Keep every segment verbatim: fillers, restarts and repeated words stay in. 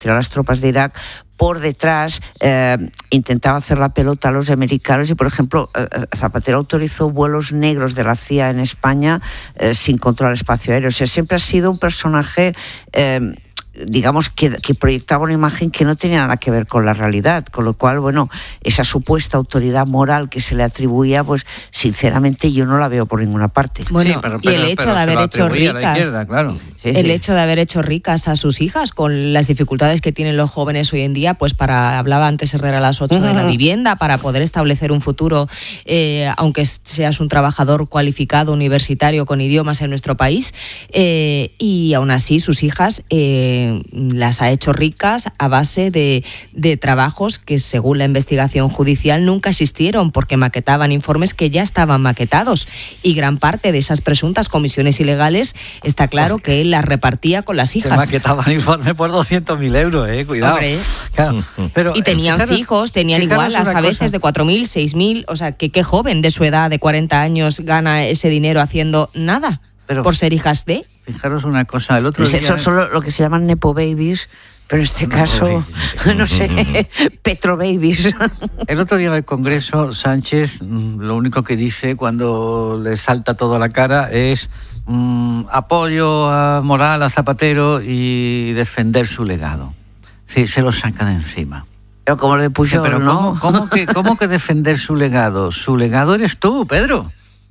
retiró a las tropas de Irak, por detrás eh, intentaba hacer la pelota a los americanos y, por ejemplo, eh, Zapatero autorizó vuelos negros de la C I A en España eh, sin controlar el espacio aéreo. O sea, siempre ha sido un personaje... Eh, digamos que, que proyectaba una imagen que no tenía nada que ver con la realidad, con lo cual, bueno, esa supuesta autoridad moral que se le atribuía, pues sinceramente yo no la veo por ninguna parte. Bueno, sí, pero, pero, y el hecho de haber hecho ricas, izquierda, claro. sí, el sí. hecho de haber hecho ricas a sus hijas con las dificultades que tienen los jóvenes hoy en día, pues para, hablaba antes Herrera a las ocho de la vivienda, para poder establecer un futuro, eh, aunque seas un trabajador cualificado, universitario, con idiomas en nuestro país, eh, y aún así sus hijas eh, las ha hecho ricas a base de, de trabajos que, según la investigación judicial, nunca existieron porque maquetaban informes que ya estaban maquetados, y gran parte de esas presuntas comisiones ilegales está claro que él las repartía con las hijas. Que maquetaban informes por doscientos mil euros, eh, cuidado. Hombre. Claro, pero, y tenían fijaros, fijos, tenían igualas a veces cosa. de cuatro mil, seis mil, o sea, que qué joven de su edad, de cuarenta años, gana ese dinero haciendo nada. Pero, por ser hijas de... Fijaros una cosa, el otro día... Son solo lo que se llaman nepo babies, pero en este caso, no sé, petro babies. El otro día en el Congreso, Sánchez lo único que dice cuando le salta todo a la cara es mmm, apoyo a moral a Zapatero y defender su legado. Sí, se lo saca de encima. Pero como lo de Pujol, pero ¿no? ¿cómo, cómo, que, ¿Cómo que defender su legado? Su legado eres tú, Pedro.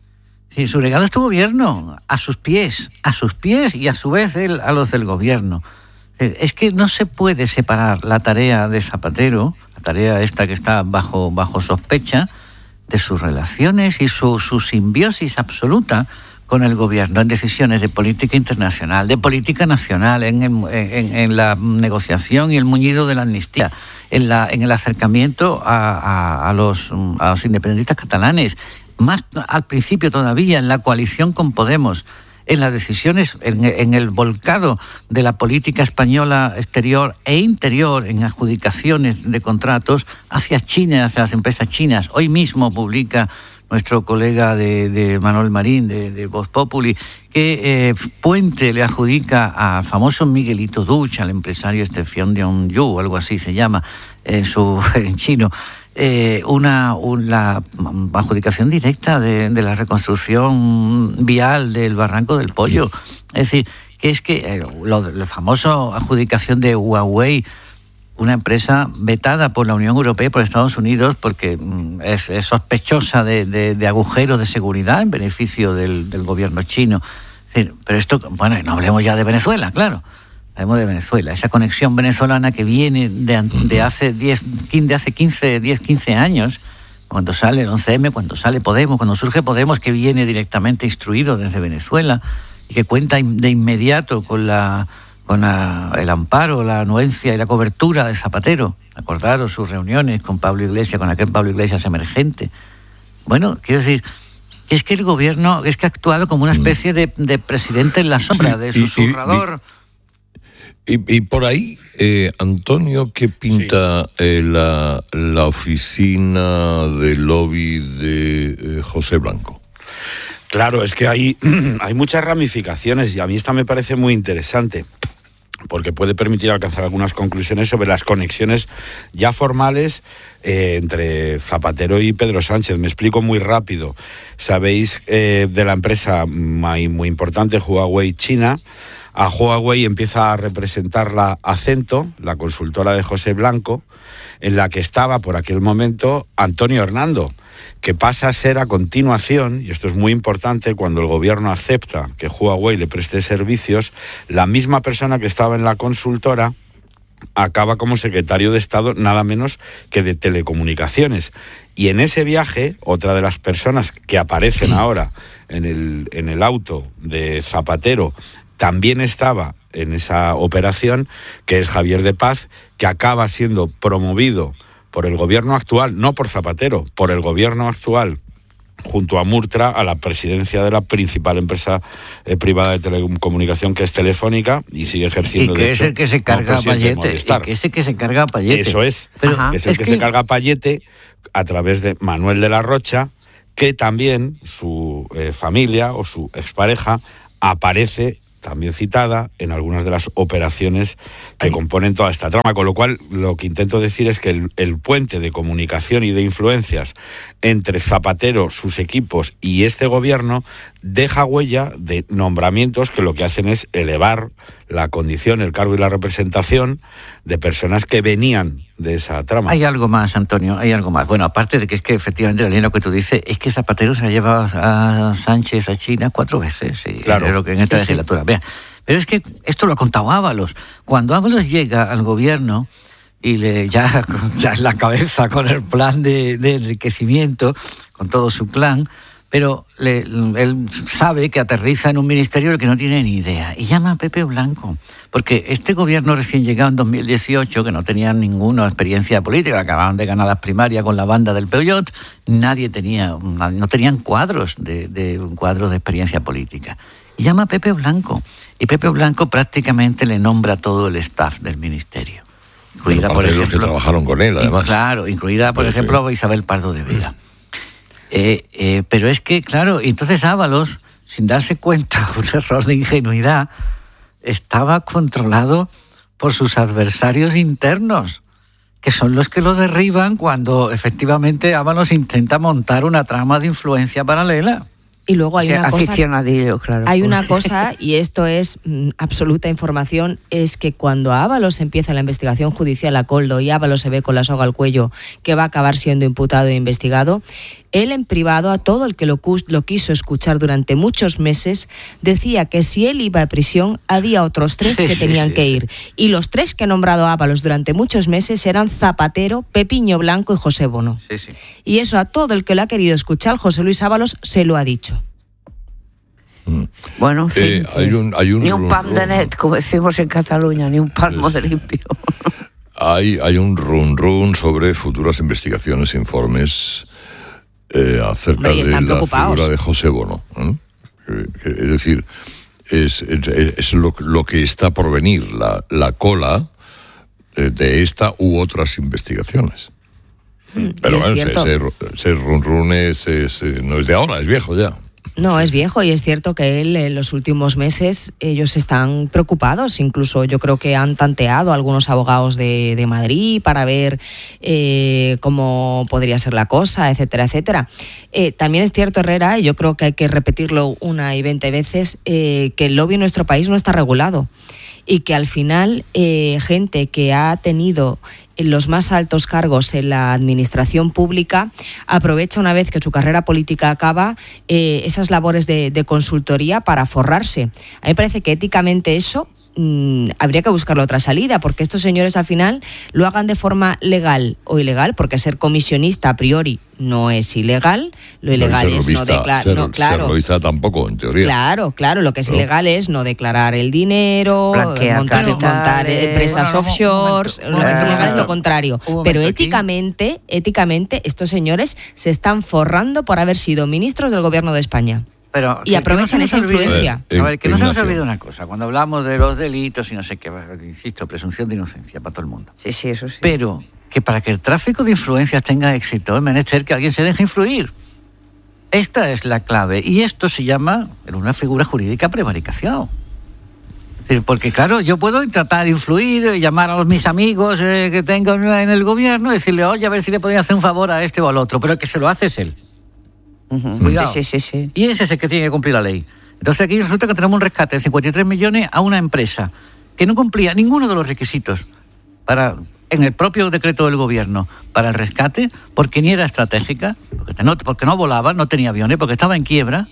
Sí, su legado es tu gobierno, a sus pies, a sus pies y a su vez él a los del gobierno. Es que no se puede separar la tarea de Zapatero, la tarea esta que está bajo, bajo sospecha, de sus relaciones y su, su simbiosis absoluta con el gobierno en decisiones de política internacional, de política nacional, en, en, en la negociación y el muñido de la amnistía, en, la, en el acercamiento a, a, a, los, a los independentistas catalanes, más al principio todavía en la coalición con Podemos, en las decisiones, en, en el volcado de la política española exterior e interior, en adjudicaciones de contratos hacia China, hacia las empresas chinas. Hoy mismo publica nuestro colega de, de Manuel Marín, de, de Voz Populi, que eh, Puente le adjudica al famoso Miguelito Duch, al empresario este Fion Yu, algo así se llama en, su, en chino, Eh, una, una adjudicación directa de, de la reconstrucción vial del Barranco del Pollo. Es decir, que es que eh, lo, la famosa adjudicación de Huawei, una empresa vetada por la Unión Europea y por Estados Unidos porque mm, es, es sospechosa de, de, de agujeros de seguridad en beneficio del, del gobierno chino. Es decir, pero esto, bueno, no hablemos ya de Venezuela, claro. Hablemos de Venezuela, esa conexión venezolana que viene de, de hace diez, de hace quince, diez, quince años, cuando sale el once eme, cuando sale Podemos, cuando surge Podemos, que viene directamente instruido desde Venezuela y que cuenta de inmediato con la con la, el amparo, la anuencia y la cobertura de Zapatero. Acordaros sus reuniones con Pablo Iglesias, con aquel Pablo Iglesias emergente. Bueno, quiero decir, es que el gobierno es que ha actuado como una especie de, de presidente en la sombra, de susurrador. Y, y por ahí, eh, Antonio, ¿qué pinta sí. eh, la, la oficina de lobby de eh, José Blanco? Claro, es que hay, hay muchas ramificaciones y a mí esta me parece muy interesante porque puede permitir alcanzar algunas conclusiones sobre las conexiones ya formales eh, entre Zapatero y Pedro Sánchez. Me explico muy rápido. Sabéis eh, de la empresa muy, muy importante, Huawei China. A Huawei empieza a representarla Acento, la consultora de José Blanco, en la que estaba por aquel momento Antonio Hernando, que pasa a ser a continuación, y esto es muy importante, cuando el gobierno acepta que Huawei le preste servicios, la misma persona que estaba en la consultora acaba como secretario de Estado nada menos que de Telecomunicaciones. Y en ese viaje, otra de las personas que aparecen ahora en el, en el auto de Zapatero, también estaba en esa operación, que es Javier de Paz, que acaba siendo promovido por el gobierno actual, no por Zapatero, por el gobierno actual, junto a Murtra, a la presidencia de la principal empresa eh, privada de telecomunicación, que es Telefónica, y sigue ejerciendo. Y que de es hecho, el que se carga a Payete. Y que es el que se carga a Payete. Eso es. Pero, es el es que, que se carga a Payete a través de Manuel de la Rocha, que también su eh, familia o su expareja aparece también citada en algunas de las operaciones que Ay. componen toda esta trama, con lo cual lo que intento decir es que el, el puente de comunicación y de influencias entre Zapatero, sus equipos y este gobierno deja huella de nombramientos que lo que hacen es elevar la condición, el cargo y la representación de personas que venían de esa trama. Hay algo más, Antonio, hay algo más. Bueno, aparte de que es que efectivamente la línea lo que tú dices es que Zapatero se ha llevado a Sánchez a China cuatro veces, sí, claro, en, en esta sí, legislatura. Sí. Vean, pero es que esto lo ha contado Ábalos. Cuando Ábalos llega al gobierno y le ya, ya en la cabeza con el plan de, de enriquecimiento, con todo su plan, pero le, él sabe que aterriza en un ministerio del que no tiene ni idea y llama a Pepe Blanco, porque este gobierno recién llegado en dos mil dieciocho, que no tenían ninguna experiencia política, acababan de ganar las primarias con la banda del Peugeot, nadie tenía, no tenían cuadros de, de un cuadro de experiencia política. Y llama a Pepe Blanco, y Pepe Blanco prácticamente le nombra todo el staff del ministerio. Incluida, por ejemplo, los que trabajaron con él, además. Claro, incluida, por Pero ejemplo, sí. Isabel Pardo de Vera. Eh, eh, pero es que, claro, entonces Ábalos, sin darse cuenta, un error de ingenuidad, estaba controlado por sus adversarios internos, que son los que lo derriban cuando efectivamente Ábalos intenta montar una trama de influencia paralela. Y luego hay o sea, una cosa, aficionadillo, claro. Hay una cosa, y esto es mm, absoluta información, es que cuando a Ábalos empieza la investigación judicial a Coldo y Ábalos se ve con la soga al cuello que va a acabar siendo imputado e investigado, él en privado, a todo el que lo, lo quiso escuchar durante muchos meses, decía que si él iba a prisión había otros tres sí, que tenían sí, que sí, ir. Sí. Y los tres que ha nombrado Ábalos durante muchos meses eran Zapatero, Pepiño Blanco y José Bono. Sí, sí. Y eso a todo el que lo ha querido escuchar, José Luis Ábalos se lo ha dicho. Bueno, en fin, eh, hay un, hay un ni un pam de net, como decimos en Cataluña, ni un palmo de limpio. Hay, hay un run run sobre futuras investigaciones, informes eh, acerca de la figura de José Bono. ¿eh? Es decir, es, es, es lo, lo que está por venir, la, la cola de, de esta u otras investigaciones. Mm, Pero bueno, ese, ese, ese run run es, es, no es de ahora, es viejo ya. No, es viejo y es cierto que él en los últimos meses ellos están preocupados, incluso yo creo que han tanteado a algunos abogados de, de Madrid para ver eh, cómo podría ser la cosa, etcétera, etcétera. Eh, también es cierto, Herrera, y yo creo que hay que repetirlo una y veinte veces, eh, que el lobby en nuestro país no está regulado y que al final eh, gente que ha tenido en los más altos cargos en la administración pública aprovecha, una vez que su carrera política acaba, eh, esas labores de, de consultoría para forrarse. A mí me parece que éticamente eso mmm, habría que buscarle otra salida, porque estos señores al final lo hagan de forma legal o ilegal, porque ser comisionista a priori no es ilegal, lo ilegal no, es no declarar, no, claro, ser tampoco, en teoría. Claro, claro, lo que es ¿no? ilegal es no declarar el dinero, Blanquear montar, montar empresas bueno, offshores, no, no, lo que es ilegal es lo contrario. Pero éticamente, aquí. éticamente, estos señores se están forrando por haber sido ministros del gobierno de España. Pero y aprovechan no esa influencia. A ver, a ver que no se nos olvide una cosa, cuando hablamos de los delitos y no sé qué, insisto, presunción de inocencia para todo el mundo. Sí, sí, eso sí. Pero que para que el tráfico de influencias tenga éxito es menester que alguien se deje influir. Esta es la clave. Y esto se llama, en una figura jurídica, prevaricación. Porque claro, yo puedo tratar de influir, llamar a mis amigos eh, que tengo en el gobierno y decirle, oye, a ver si le podría hacer un favor a este o al otro, pero el que se lo hace es él. Uh-huh. Cuidado. Sí, sí, sí. Y ese es el que tiene que cumplir la ley. Entonces aquí resulta que tenemos un rescate de cincuenta y tres millones a una empresa que no cumplía ninguno de los requisitos para, en el propio decreto del gobierno para el rescate, porque ni era estratégica, porque no, porque no volaba, no tenía aviones, porque estaba en quiebra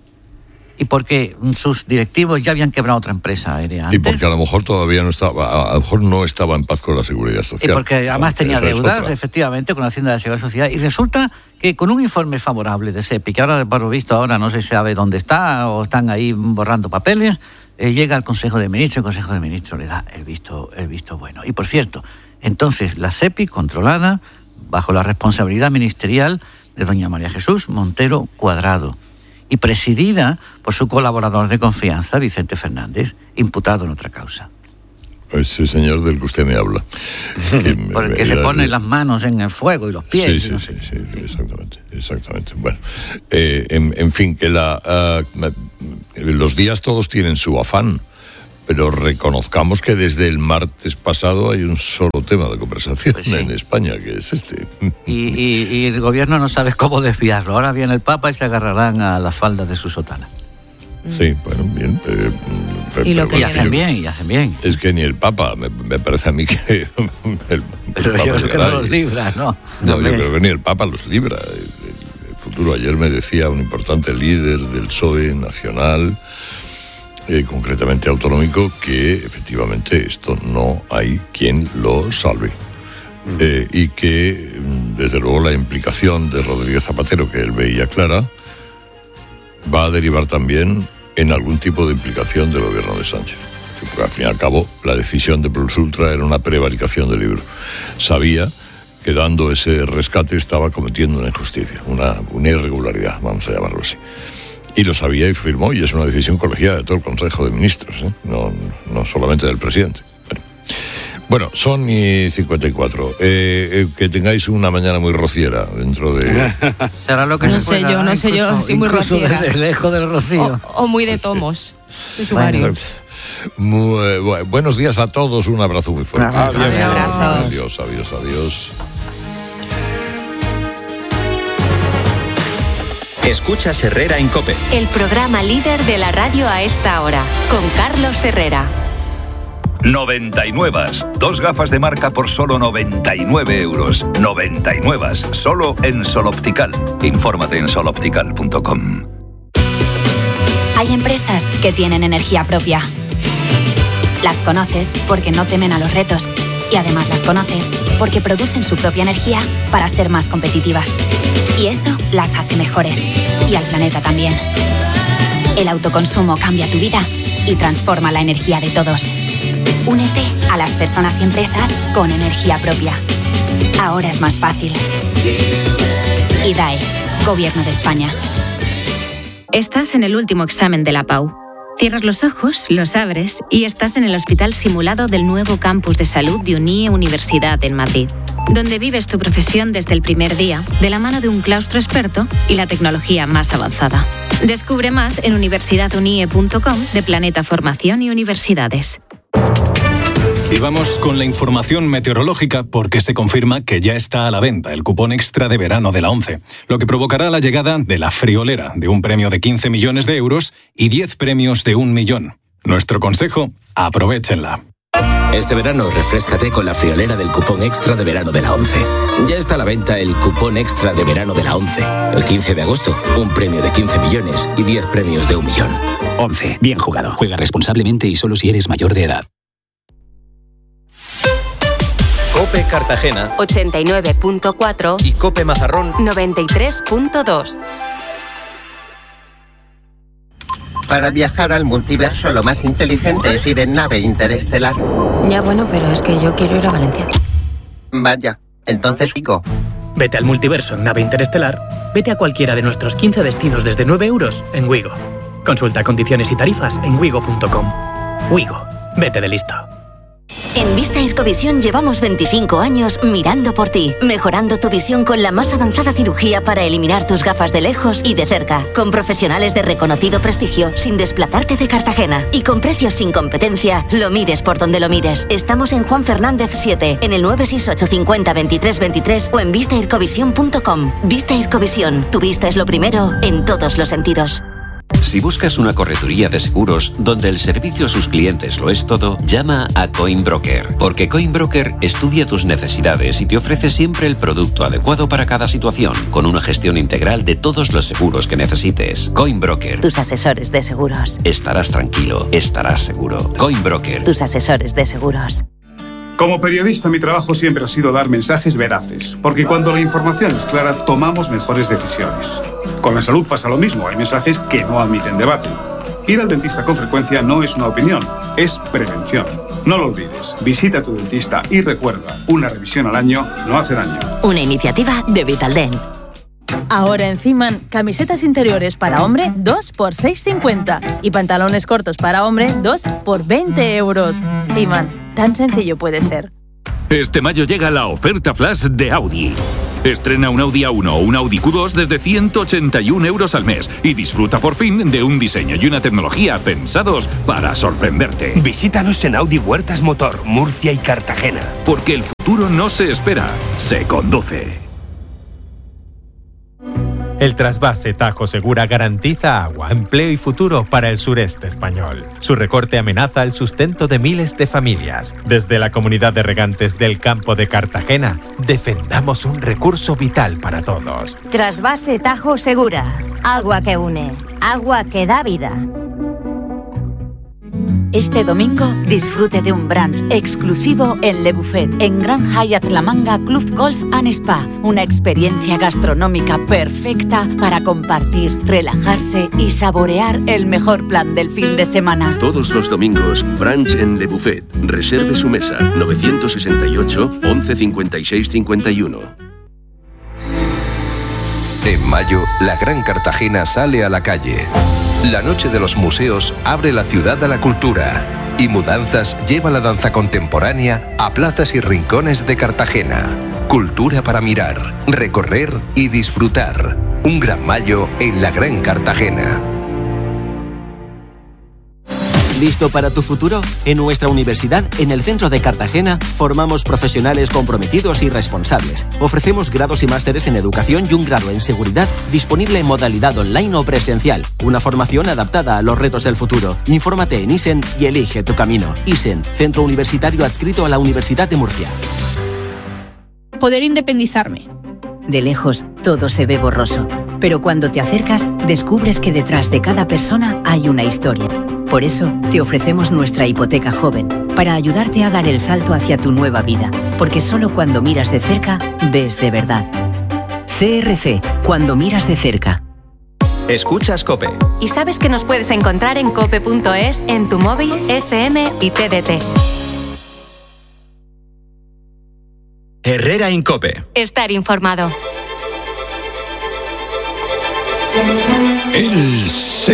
y porque sus directivos ya habían quebrado otra empresa aérea antes. Y porque a lo mejor todavía no estaba, a lo mejor no estaba en paz con la Seguridad Social. Y porque además tenía deudas, efectivamente, con la Hacienda de la Seguridad Social. Y resulta que con un informe favorable de SEPI, que ahora, por lo visto, ahora no se sabe dónde está, o están ahí borrando papeles, eh, llega al Consejo de Ministros, y el Consejo de Ministros le da el visto, el visto bueno. Y por cierto, entonces la SEPI, controlada bajo la responsabilidad ministerial de doña María Jesús Montero Cuadrado, y presidida por su colaborador de confianza, Vicente Fernández, imputado en otra causa. Ese señor del que usted me habla. Por el que se pone las manos en el fuego y los pies. Sí, sí, no sí, sí, sí, exactamente, exactamente. Bueno, eh, en, en fin, que la, uh, los días todos tienen su afán, pero reconozcamos que desde el martes pasado hay un solo tema de conversación pues sí. en España, que es este. Y, y, y el gobierno no sabe cómo desviarlo. Ahora viene el Papa y se agarrarán a las faldas de su sotana. Sí, bueno, bien. Eh, y lo que y hacen bien, y hacen bien. Es que ni el Papa, me, me parece a mí que... El, Pero el yo creo que no los libra, ¿no? No, yo creo que ni el Papa los libra. El, el, el futuro, ayer me decía un importante líder del P S O E nacional, eh, concretamente autonómico, que efectivamente esto no hay quien lo salve. Mm. Eh, y que, desde luego, la implicación de Rodríguez Zapatero, que él veía clara, va a derivar también en algún tipo de implicación del gobierno de Sánchez. Porque al fin y al cabo la decisión de Plus Ultra era una prevaricación del libro. Sabía que dando ese rescate estaba cometiendo una injusticia, una, una irregularidad, vamos a llamarlo así. Y lo sabía y firmó, y es una decisión colegiada de todo el Consejo de Ministros, ¿eh? no, no solamente del presidente. Bueno, bueno son y cincuenta y cuatro. Eh, eh, que tengáis una mañana muy rociera dentro de... Será lo que no se sé pueda, yo, no sé yo, sí muy rociera. Desde lejos del rocío. O, o muy de tomos. De sumario. Muy, bueno, buenos días a todos, un abrazo muy fuerte. Adiós. Adiós, adiós, adiós, adiós. Escuchas Herrera en COPE. El programa líder de la radio a esta hora, con Carlos Herrera. noventa y nueve. Dos gafas de marca por solo noventa y nueve euros. noventa y nueve. Solo en Sol Optical. Infórmate en sol optical punto com. Hay empresas que tienen energía propia. Las conoces porque no temen a los retos. Y además las conoces porque producen su propia energía para ser más competitivas. Y eso las hace mejores. Y al planeta también. El autoconsumo cambia tu vida y transforma la energía de todos. Únete a las personas y empresas con energía propia. Ahora es más fácil. I D A E, Gobierno de España. Estás en el último examen de la P A U. Cierras los ojos, los abres y estás en el hospital simulado del nuevo campus de salud de UNIE Universidad en Madrid, donde vives tu profesión desde el primer día, de la mano de un claustro experto y la tecnología más avanzada. Descubre más en universidad unie punto com de Planeta Formación y Universidades. Y vamos con la información meteorológica porque se confirma que ya está a la venta el cupón extra de verano de la ONCE, lo que provocará la llegada de la friolera de un premio de quince millones de euros y diez premios de un millón. Nuestro consejo, aprovéchenla. Este verano refréscate con la friolera del cupón extra de verano de la ONCE. Ya está a la venta el cupón extra de verano de la ONCE. El quince de agosto, un premio de quince millones y diez premios de un millón. ONCE, bien jugado. Juega responsablemente y solo si eres mayor de edad. COPE Cartagena ochenta y nueve punto cuatro y COPE Mazarrón noventa y tres punto dos. Para viajar al multiverso lo más inteligente es ir en nave interestelar. Ya bueno, pero es que yo quiero ir a Valencia. Vaya, entonces Wigo. Vete al multiverso en nave interestelar, vete a cualquiera de nuestros quince destinos desde nueve euros en Wigo. Consulta condiciones y tarifas en wigo punto com. Wigo, vete de listo. En Vista Aircovisión llevamos veinticinco años mirando por ti, mejorando tu visión con la más avanzada cirugía para eliminar tus gafas de lejos y de cerca, con profesionales de reconocido prestigio, sin desplazarte de Cartagena y con precios sin competencia, lo mires por donde lo mires. Estamos en Juan Fernández siete, en el nueve seis ocho cincuenta veintitrés veintitrés o en vista aircovisión punto com. Vista Aircovisión, tu vista es lo primero en todos los sentidos. Si buscas una correduría de seguros donde el servicio a sus clientes lo es todo, llama a Coinbroker, porque Coinbroker estudia tus necesidades y te ofrece siempre el producto adecuado para cada situación, con una gestión integral de todos los seguros que necesites. Coinbroker. Tus asesores de seguros. Estarás tranquilo, estarás seguro. Coinbroker. Tus asesores de seguros. Como periodista, mi trabajo siempre ha sido dar mensajes veraces, porque cuando la información es clara, tomamos mejores decisiones. Con la salud pasa lo mismo, hay mensajes que no admiten debate. Ir al dentista con frecuencia no es una opinión, es prevención. No lo olvides, visita a tu dentista y recuerda, una revisión al año no hace daño. Una iniciativa de Vitaldent. Ahora en Ciman, camisetas interiores para hombre dos por seis cincuenta y pantalones cortos para hombre dos por veinte euros. Ciman, Tan sencillo puede ser. Este mayo llega la oferta flash de Audi. Estrena un Audi A uno o un Audi Q dos desde ciento ochenta y un euros al mes y disfruta por fin de un diseño y una tecnología pensados para sorprenderte. Visítanos en Audi Huertas Motor, Murcia y Cartagena. Porque el futuro no se espera, se conduce. El trasvase Tajo Segura garantiza agua, empleo y futuro para el sureste español. Su recorte amenaza el sustento de miles de familias. Desde la comunidad de regantes del campo de Cartagena, defendamos un recurso vital para todos. Trasvase Tajo Segura. Agua que une. Agua que da vida. Este domingo disfrute de un brunch exclusivo en Le Buffet, en Grand Hyatt La Manga Club Golf and Spa. Una experiencia gastronómica perfecta para compartir, relajarse y saborear el mejor plan del fin de semana. Todos los domingos, brunch en Le Buffet. Reserve su mesa. novecientos sesenta y ocho, once cincuenta y seis cincuenta y uno. En mayo, la Gran Cartagena sale a la calle. La Noche de los Museos abre la ciudad a la cultura y Mudanzas lleva la danza contemporánea a plazas y rincones de Cartagena. Cultura para mirar, recorrer y disfrutar. Un gran mayo en la Gran Cartagena. ¿Listo para tu futuro? En nuestra universidad, en el centro de Cartagena, formamos profesionales comprometidos y responsables. Ofrecemos grados y másteres en educación y un grado en seguridad disponible en modalidad online o presencial. Una formación adaptada a los retos del futuro. Infórmate en ISEN y elige tu camino. ISEN, centro universitario adscrito a la Universidad de Murcia. Poder independizarme. De lejos, todo se ve borroso. Pero cuando te acercas, descubres que detrás de cada persona hay una historia. Por eso, te ofrecemos nuestra hipoteca joven, para ayudarte a dar el salto hacia tu nueva vida, porque solo cuando miras de cerca, ves de verdad. C R C, cuando miras de cerca. Escuchas COPE. Y sabes que nos puedes encontrar en cope punto es, en tu móvil, F M y T D T. Herrera en COPE. Estar informado. El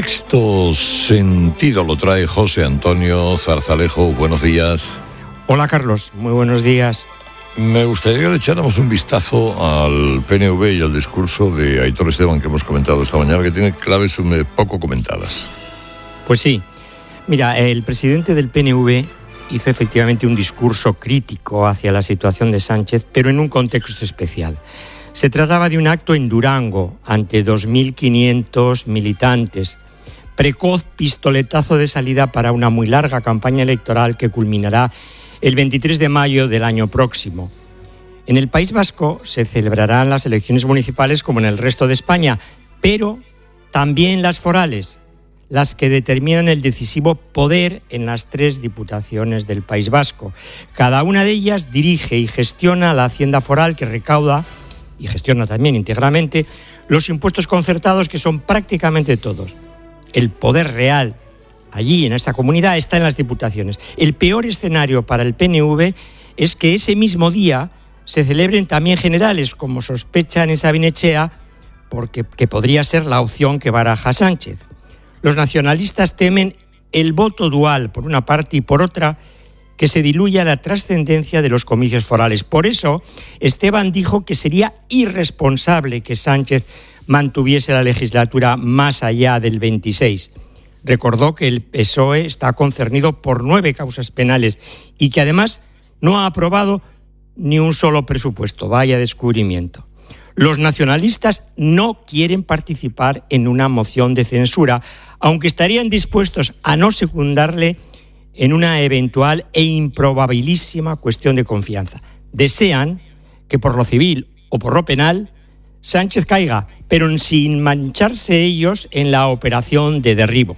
sexto sentido lo trae José Antonio Zarzalejo. Buenos días. Hola, Carlos. Muy buenos días. Me gustaría que le echáramos un vistazo al P N V y al discurso de Aitor Esteban que hemos comentado esta mañana, que tiene claves poco comentadas. Pues sí. Mira, el presidente del P N V hizo efectivamente un discurso crítico hacia la situación de Sánchez, pero en un contexto especial. Se trataba de un acto en Durango, ante dos mil quinientos militantes. Precoz pistoletazo de salida para una muy larga campaña electoral que culminará el veintitrés de mayo del año próximo. En el País Vasco se celebrarán las elecciones municipales como en el resto de España, pero también las forales, las que determinan el decisivo poder en las tres diputaciones del País Vasco. Cada una de ellas dirige y gestiona la hacienda foral, que recauda y gestiona también íntegramente los impuestos concertados, que son prácticamente todos. El poder real allí en esta comunidad está en las diputaciones. El peor escenario para el P N V es que ese mismo día se celebren también generales, como sospechan en Sabinechea, porque que podría ser la opción que baraja Sánchez. Los nacionalistas temen el voto dual por una parte y por otra que se diluya la trascendencia de los comicios forales. Por eso, Esteban dijo que sería irresponsable que Sánchez mantuviese la legislatura más allá del veintiséis. Recordó que el P S O E está concernido por nueve causas penales y que además no ha aprobado ni un solo presupuesto. Vaya descubrimiento. Los nacionalistas no quieren participar en una moción de censura, aunque estarían dispuestos a no secundarle en una eventual e improbabilísima cuestión de confianza. Desean que por lo civil o por lo penal Sánchez caiga, pero sin mancharse ellos en la operación de derribo.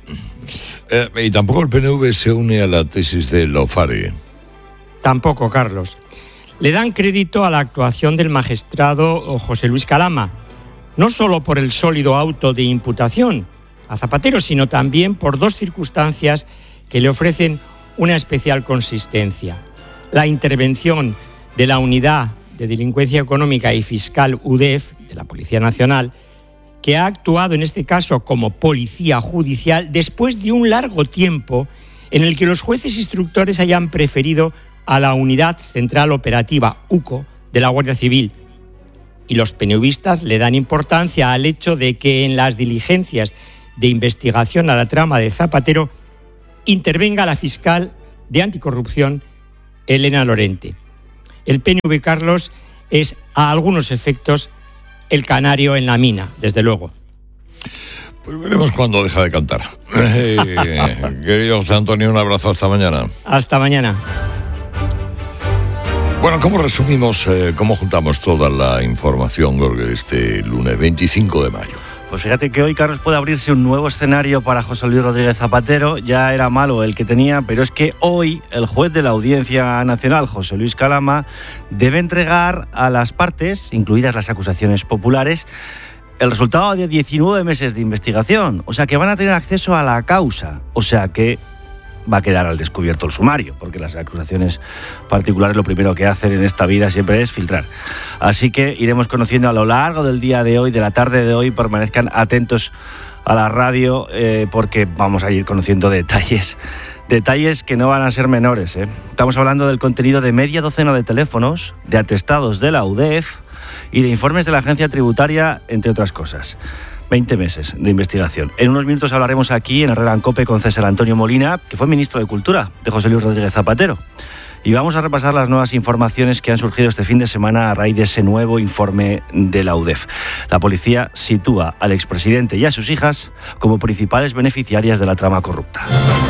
Eh, y tampoco el P N V se une a la tesis de Lofare. Tampoco, Carlos. Le dan crédito a la actuación del magistrado José Luis Calama, no solo por el sólido auto de imputación a Zapatero, sino también por dos circunstancias que le ofrecen una especial consistencia. La intervención de la Unidad de Delincuencia Económica y Fiscal U D E F, de la Policía Nacional, que ha actuado en este caso como policía judicial después de un largo tiempo en el que los jueces instructores hayan preferido a la Unidad Central Operativa, U C O, de la Guardia Civil. Y los penevistas le dan importancia al hecho de que en las diligencias de investigación a la trama de Zapatero intervenga la fiscal de anticorrupción, Elena Lorente. El P N V, Carlos, es a algunos efectos el canario en la mina, desde luego. Pues veremos cuándo deja de cantar. Eh, querido José Antonio, un abrazo, hasta mañana. Hasta mañana. Bueno, ¿cómo resumimos, eh, cómo juntamos toda la información de este lunes veinticinco de mayo? Pues fíjate que hoy, Carlos, puede abrirse un nuevo escenario para José Luis Rodríguez Zapatero. Ya era malo el que tenía, pero es que hoy el juez de la Audiencia Nacional, José Luis Calama, debe entregar a las partes, incluidas las acusaciones populares, el resultado de diecinueve meses de investigación. O sea que van a tener acceso a la causa. O sea que va a quedar al descubierto el sumario, porque las acusaciones particulares lo primero que hacen en esta vida siempre es filtrar. Así que iremos conociendo a lo largo del día de hoy, de la tarde de hoy. Permanezcan atentos a la radio, eh, porque vamos a ir conociendo detalles, detalles que no van a ser menores, ¿eh? Estamos hablando del contenido de media docena de teléfonos, de atestados de la U D E F y de informes de la Agencia Tributaria, entre otras cosas. veinte meses de investigación. En unos minutos hablaremos aquí en Herrera en COPE con César Antonio Molina, que fue ministro de Cultura de José Luis Rodríguez Zapatero. Y vamos a repasar las nuevas informaciones que han surgido este fin de semana a raíz de ese nuevo informe de la U D E F. La policía sitúa al expresidente y a sus hijas como principales beneficiarias de la trama corrupta.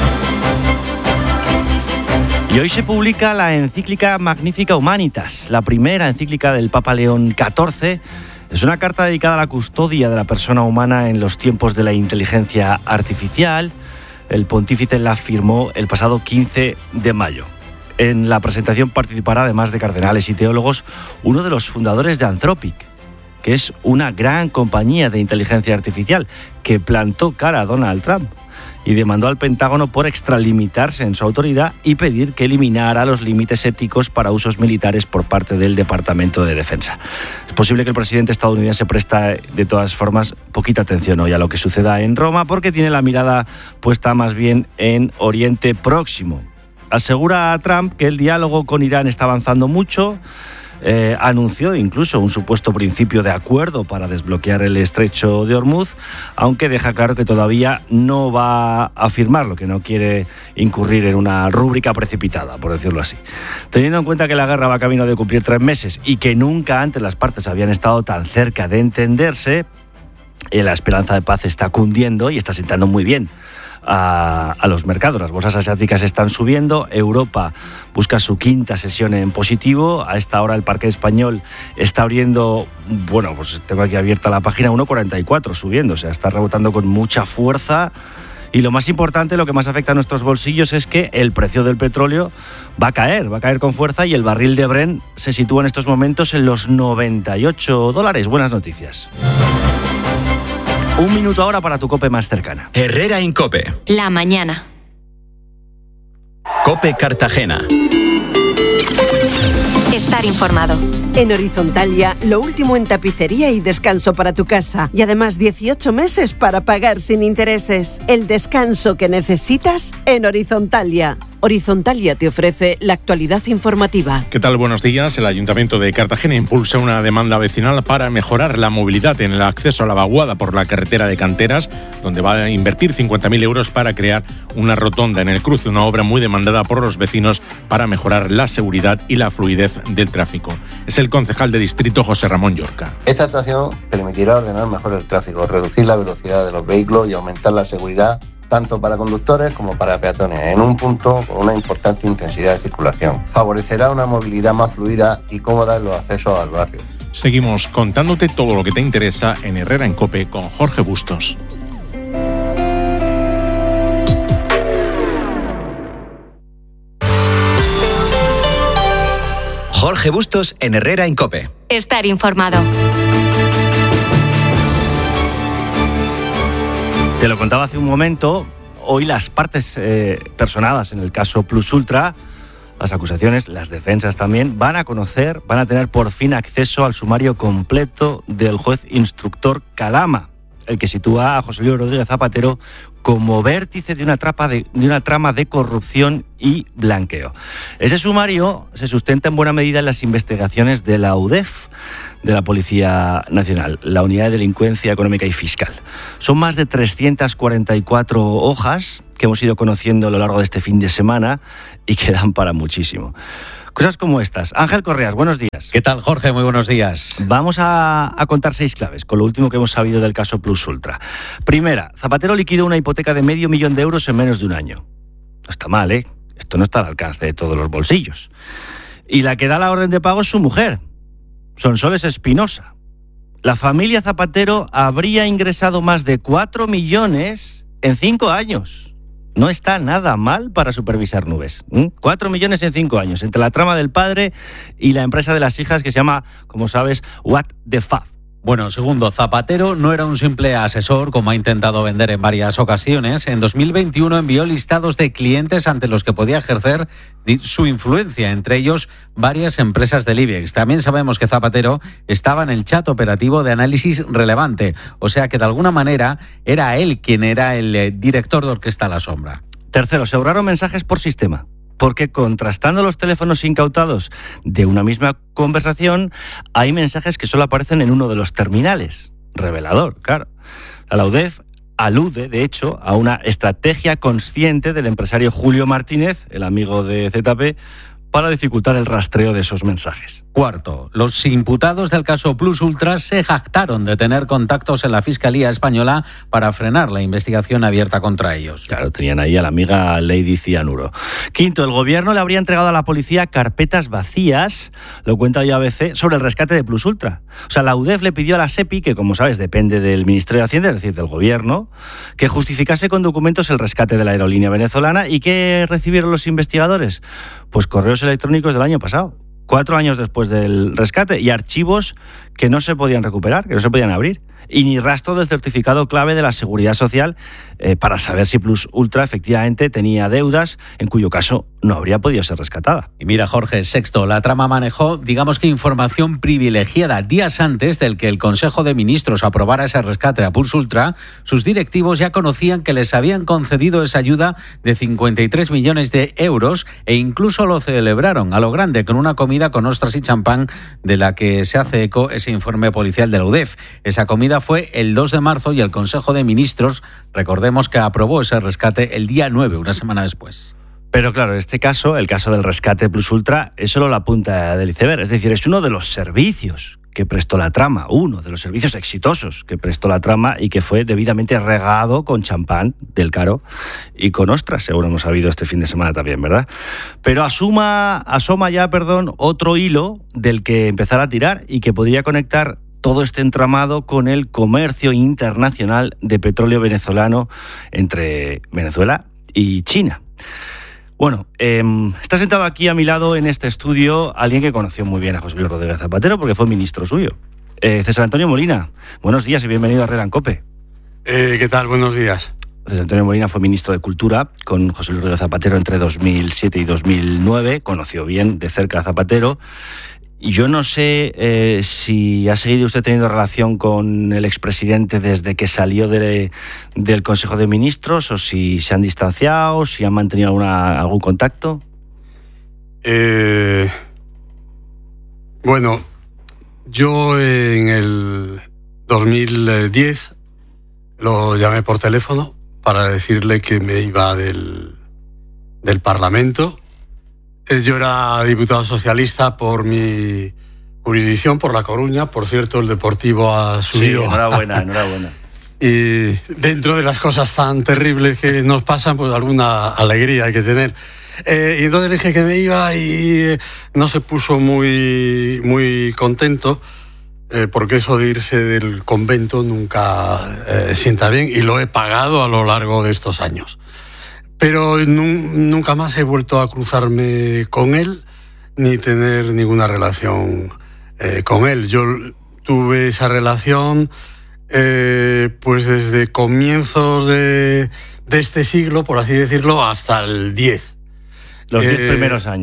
Y hoy se publica la encíclica Magnifica Humanitas, la primera encíclica del Papa León catorce. Es una carta dedicada a la custodia de la persona humana en los tiempos de la inteligencia artificial. El pontífice la firmó el pasado quince de mayo. En la presentación participará, además de cardenales y teólogos, uno de los fundadores de Anthropic, que es una gran compañía de inteligencia artificial que plantó cara a Donald Trump y demandó al Pentágono por extralimitarse en su autoridad y pedir que eliminara los límites éticos para usos militares por parte del Departamento de Defensa. Es posible que el presidente estadounidense presta, de todas formas, poquita atención hoy a lo que suceda en Roma, porque tiene la mirada puesta más bien en Oriente Próximo. Asegura a Trump que el diálogo con Irán está avanzando mucho. Eh, anunció incluso un supuesto principio de acuerdo para desbloquear el estrecho de Hormuz, aunque deja claro que todavía no va a firmarlo, que no quiere incurrir en una rúbrica precipitada, por decirlo así. Teniendo en cuenta que la guerra va camino de cumplir tres meses y que nunca antes las partes habían estado tan cerca de entenderse, eh, la esperanza de paz está cundiendo y está sentando muy bien A, a los mercados. Las bolsas asiáticas están subiendo, Europa busca su quinta sesión en positivo. A esta hora el parquet español está abriendo, bueno, pues tengo aquí abierta la página, uno cuarenta y cuatro subiendo, o sea, está rebotando con mucha fuerza. Y lo más importante, lo que más afecta a nuestros bolsillos es que el precio del petróleo va a caer, va a caer con fuerza, y el barril de Brent se sitúa en estos momentos en los noventa y ocho dólares. Buenas noticias. Un minuto ahora para tu COPE más cercana. Herrera en COPE. La mañana. COPE Cartagena. Estar informado. En Horizontalia, lo último en tapicería y descanso para tu casa. Y además dieciocho meses para pagar sin intereses. El descanso que necesitas en Horizontalia. Horizontalia te ofrece la actualidad informativa. ¿Qué tal? Buenos días. El Ayuntamiento de Cartagena impulsa una demanda vecinal para mejorar la movilidad en el acceso a la vaguada por la carretera de Canteras, donde va a invertir cincuenta mil euros para crear una rotonda en el cruce, una obra muy demandada por los vecinos para mejorar la seguridad y la fluidez del tráfico. Es el concejal de distrito José Ramón Llorca. Esta actuación permitirá ordenar mejor el tráfico, reducir la velocidad de los vehículos y aumentar la seguridad tanto para conductores como para peatones, en un punto con una importante intensidad de circulación. Favorecerá una movilidad más fluida y cómoda en los accesos al barrio. Seguimos contándote todo lo que te interesa en Herrera en COPE con Jorge Bustos. Jorge Bustos en Herrera en COPE. Estar informado. Te lo contaba hace un momento, hoy las partes eh, personadas en el caso Plus Ultra, las acusaciones, las defensas también, van a conocer, van a tener por fin acceso al sumario completo del juez instructor Calama. el que sitúa a José Luis Rodríguez Zapatero como vértice de una, trapa de, de una trama de corrupción y blanqueo. Ese sumario se sustenta en buena medida en las investigaciones de la U D E F, de la Policía Nacional, la Unidad de Delincuencia Económica y Fiscal. Son más de trescientas cuarenta y cuatro hojas que hemos ido conociendo a lo largo de este fin de semana y que dan para muchísimo. Cosas como estas. Ángel Correas, buenos días. ¿Qué tal, Jorge? Muy buenos días. Vamos a, a contar seis claves con lo último que hemos sabido del caso Plus Ultra. Primera, Zapatero liquidó una hipoteca de medio millón de euros en menos de un año. No está mal, ¿eh? Esto no está al alcance de todos los bolsillos. Y la que da la orden de pago es su mujer, Sonsoles Espinosa. La familia Zapatero habría ingresado más de cuatro millones en cinco años. No está nada mal para supervisar nubes. ¿Mm? Cuatro millones en cinco años, entre la trama del padre y la empresa de las hijas que se llama, como sabes, What the Fuck. Bueno, segundo, Zapatero no era un simple asesor, como ha intentado vender en varias ocasiones. En dos mil veintiuno envió listados de clientes ante los que podía ejercer su influencia, entre ellos varias empresas del IBEX. También sabemos que Zapatero estaba en el chat operativo de análisis relevante, o sea que de alguna manera era él quien era el director de Orquesta a la Sombra. Tercero, se ahorraron mensajes por sistema, porque contrastando los teléfonos incautados de una misma conversación, hay mensajes que solo aparecen en uno de los terminales. Revelador, claro. La U D E F alude, de hecho, a una estrategia consciente del empresario Julio Martínez, el amigo de Z P, para dificultar el rastreo de esos mensajes. Cuarto, los imputados del caso Plus Ultra se jactaron de tener contactos en la Fiscalía Española para frenar la investigación abierta contra ellos. Claro, tenían ahí a la amiga Lady Cianuro. Quinto, el gobierno le habría entregado a la policía carpetas vacías, lo cuenta hoy A B C, sobre el rescate de Plus Ultra. O sea, la U D E F le pidió a la SEPI, que como sabes depende del Ministerio de Hacienda, es decir, del gobierno, que justificase con documentos el rescate de la aerolínea venezolana. ¿Y qué recibieron los investigadores? Pues correos electrónicos del año pasado, cuatro años después del rescate, y archivos que no se podían recuperar, que no se podían abrir, y ni rastro del certificado clave de la Seguridad Social eh, para saber si Plus Ultra efectivamente tenía deudas, en cuyo caso no habría podido ser rescatada. Y mira, Jorge, sexto, la trama manejó, digamos que información privilegiada. Días antes del que el Consejo de Ministros aprobara ese rescate a Plus Ultra, sus directivos ya conocían que les habían concedido esa ayuda de cincuenta y tres millones de euros e incluso lo celebraron a lo grande con una comida con ostras y champán de la que se hace eco ese informe policial de la U D E F. Esa comida fue el dos de marzo y el Consejo de Ministros, recordemos que aprobó ese rescate el día nueve, una semana después. Pero claro, en este caso, el caso del rescate Plus Ultra, es solo la punta del iceberg. Es decir, es uno de los servicios que prestó la trama, uno de los servicios exitosos que prestó la trama y que fue debidamente regado con champán del caro y con ostras, seguro hemos sabido este fin de semana también, ¿verdad? Pero asuma, asoma ya, perdón, otro hilo del que empezar a tirar y que podría conectar todo este entramado con el comercio internacional de petróleo venezolano entre Venezuela y China. Bueno, eh, está sentado aquí a mi lado en este estudio alguien que conoció muy bien a José Luis Rodríguez Zapatero porque fue ministro suyo. Eh, César Antonio Molina, buenos días y bienvenido a Herrera en COPE. Eh, ¿Qué tal? Buenos días. César Antonio Molina fue ministro de Cultura con José Luis Rodríguez Zapatero entre dos mil siete y dos mil nueve, conoció bien de cerca a Zapatero. Yo no sé eh, si ha seguido usted teniendo relación con el expresidente desde que salió de, del Consejo de Ministros o si se han distanciado, si han mantenido alguna, algún contacto. Eh, bueno, yo en el dos mil diez lo llamé por teléfono para decirle que me iba del, del Parlamento. Yo era diputado socialista por mi jurisdicción, por La Coruña. Por cierto, el Deportivo ha subido. Sí, enhorabuena, enhorabuena. Y dentro de las cosas tan terribles que nos pasan, pues alguna alegría hay que tener. Eh, y entonces le dije que me iba y no se puso muy, muy contento, eh, porque eso de irse del convento nunca eh, sienta bien, y lo he pagado a lo largo de estos años. Pero nunca más he vuelto a cruzarme con él ni tener ninguna relación eh, con él. Yo tuve esa relación eh, pues desde comienzos de, de este siglo, por así decirlo, hasta el diez. Los diez eh, primeros años.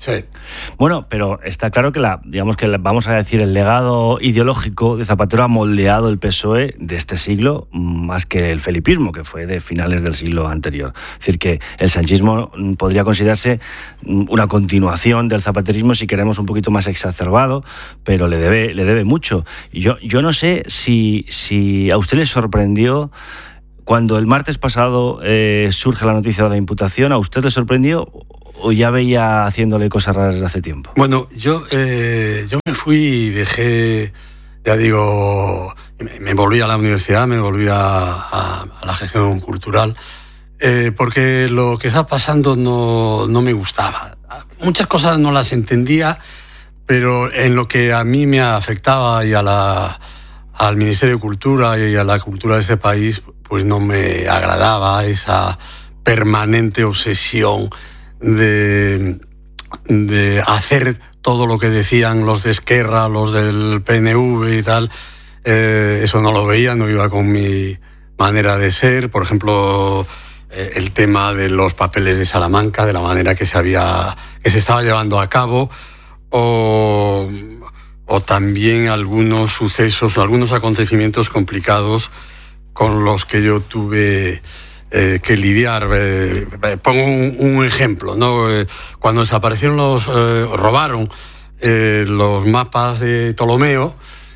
Sí. Bueno, pero está claro que la, digamos que la, vamos a decir, el legado ideológico de Zapatero ha moldeado el P S O E de este siglo más que el felipismo, que fue de finales del siglo anterior. Es decir, que el sanchismo podría considerarse una continuación del zapaterismo, si queremos un poquito más exacerbado, pero le debe, le debe mucho. Yo, yo no sé si, si a usted le sorprendió cuando el martes pasado eh, surge la noticia de la imputación. ¿A usted le sorprendió o ya veía haciéndole cosas raras desde hace tiempo? Bueno, yo, eh, yo me fui y dejé, ya digo, me, me volví a la universidad, me volví a, a, a la gestión cultural, eh, porque lo que estaba pasando no, no me gustaba. Muchas cosas no las entendía, pero en lo que a mí me afectaba y a la, al Ministerio de Cultura y a la cultura de este país, pues no me agradaba esa permanente obsesión de, de hacer todo lo que decían los de Esquerra, los del P N V y tal. Eh, eso no lo veía, no iba con mi manera de ser. Por ejemplo, eh, el tema de los papeles de Salamanca, de la manera que se había, que se estaba llevando a cabo, o, o también algunos sucesos, algunos acontecimientos complicados con los que yo tuve Eh, que lidiar. Eh, eh, pongo un, un ejemplo, ¿no? Eh, cuando desaparecieron los, eh, robaron eh, los mapas de Ptolomeo,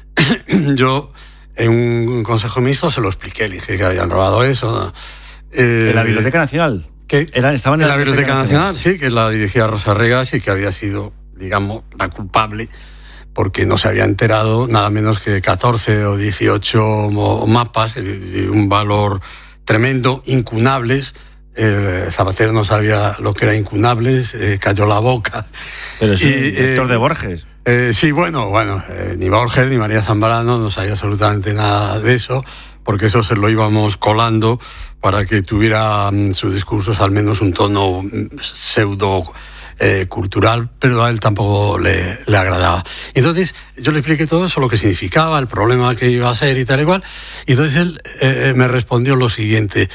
yo en un consejo de ministros se lo expliqué, le dije que habían robado eso, ¿no? Eh, ¿En la Biblioteca Nacional? ¿Qué? Era, estaban en la, la Biblioteca, Biblioteca Nacional, Nacional, sí, que la dirigía Rosa Regas y que había sido, digamos, la culpable, porque no se había enterado nada menos que catorce o dieciocho mapas de un valor tremendo, incunables. Eh, Zapatero no sabía lo que era incunables, eh, cayó la boca. Pero sí, y, director eh, de Borges. Eh, sí, bueno, bueno, eh, ni Borges ni María Zambrano no sabía absolutamente nada de eso, porque eso se lo íbamos colando para que tuviera um, sus discursos al menos un tono pseudo eh, cultural, pero a él tampoco le, le agradaba. Entonces yo le expliqué todo eso, lo que significaba, el problema que iba a ser y tal y cual, y entonces él eh, me respondió lo siguiente: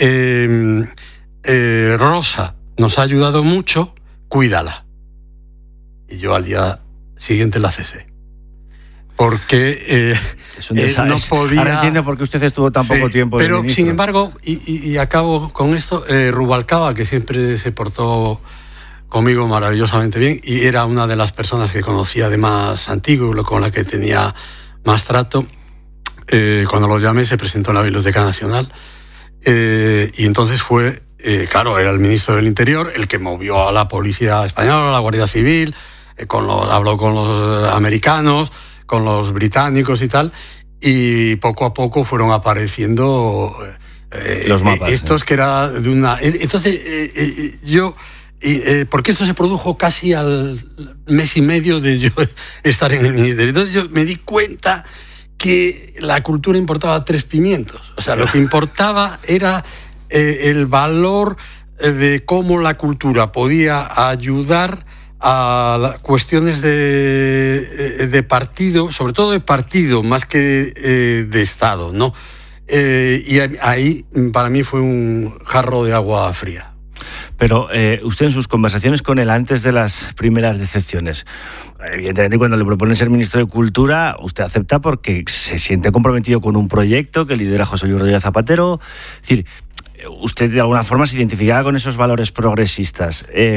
eh, eh, Rosa nos ha ayudado mucho, cuídala. Y yo al día siguiente la cesé. Porque eh, es un eh, no podía... Ahora entiendo por qué usted estuvo tan poco sí, tiempo de Pero, ministro. Sin embargo, y, y, y acabo con esto, eh, Rubalcaba, que siempre se portó conmigo maravillosamente bien y era una de las personas que conocía de más antiguo, con la que tenía más trato, eh, cuando lo llamé se presentó en la Biblioteca Nacional, eh, y entonces fue, eh, claro, era el ministro del Interior el que movió a la Policía Española, a la Guardia Civil, eh, con los, habló con los americanos, con los británicos y tal, y poco a poco fueron apareciendo eh, los mapas, estos ¿eh? que era de una... Entonces eh, eh, yo... Y, eh, porque esto se produjo casi al mes y medio de yo estar en el ministerio. Entonces yo me di cuenta que la cultura importaba tres pimientos. O sea, lo que importaba era eh, el valor de cómo la cultura podía ayudar a cuestiones de, de partido, sobre todo de partido, más que eh, de Estado, ¿no? Eh, y ahí para mí fue un jarro de agua fría. Pero eh, usted en sus conversaciones con él antes de las primeras decepciones, evidentemente cuando le proponen ser ministro de Cultura, usted acepta porque se siente comprometido con un proyecto que lidera José Luis Rodríguez Zapatero. Es decir, usted de alguna forma se identificaba con esos valores progresistas. Eh,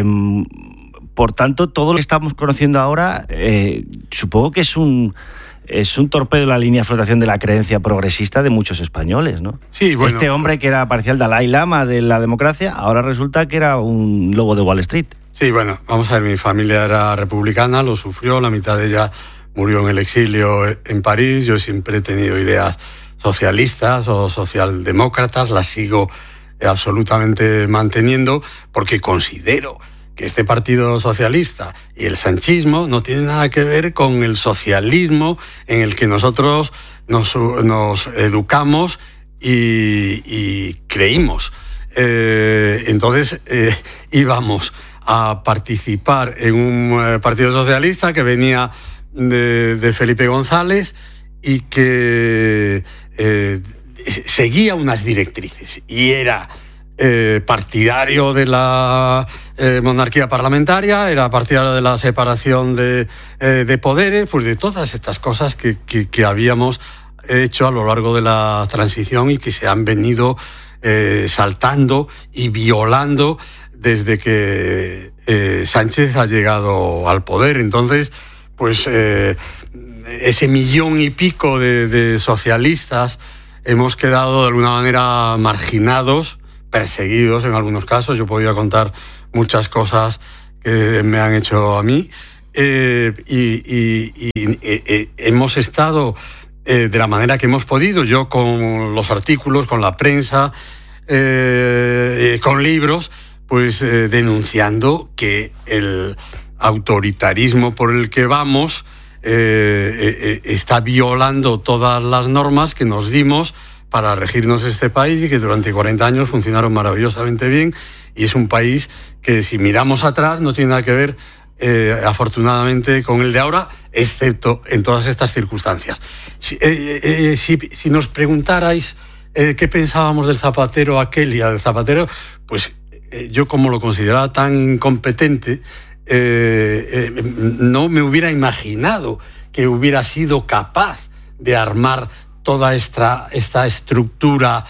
por tanto, todo lo que estamos conociendo ahora, eh, supongo que es un... es un torpedo en la línea de flotación de la creencia progresista de muchos españoles, ¿no? Sí, bueno. Este hombre que era parecía el Dalai Lama de la democracia, ahora resulta que era un lobo de Wall Street. Sí, bueno, vamos a ver, mi familia era republicana, lo sufrió, la mitad de ella murió en el exilio en París. Yo siempre he tenido ideas socialistas o socialdemócratas, las sigo absolutamente manteniendo porque considero que este Partido Socialista y el sanchismo no tienen nada que ver con el socialismo en el que nosotros nos, nos educamos y, y creímos. Eh, entonces eh, íbamos a participar en un Partido Socialista que venía de, de Felipe González y que eh, seguía unas directrices y era eh, partidario de la eh, monarquía parlamentaria, era partidario de la separación de, eh, de poderes, pues de todas estas cosas que, que, que habíamos hecho a lo largo de la transición y que se han venido eh, saltando y violando desde que eh, Sánchez ha llegado al poder. Entonces, pues eh, ese millón y pico de, de socialistas hemos quedado de alguna manera marginados, perseguidos en algunos casos. Yo podía contar muchas cosas que me han hecho a mí. Eh, y, y, y, y eh, hemos estado eh, de la manera que hemos podido, yo con los artículos, con la prensa, eh, eh, con libros, pues eh, denunciando que el autoritarismo por el que vamos eh, eh, está violando todas las normas que nos dimos para regirnos este país y que durante cuarenta años funcionaron maravillosamente bien, y es un país que, si miramos atrás, no tiene nada que ver Eh, afortunadamente con el de ahora, excepto en todas estas circunstancias. Si, eh, eh, si, si nos preguntarais eh, qué pensábamos del Zapatero aquel y del Zapatero, pues eh, yo, como lo consideraba tan incompetente, eh, eh, no me hubiera imaginado que hubiera sido capaz de armar toda esta, esta estructura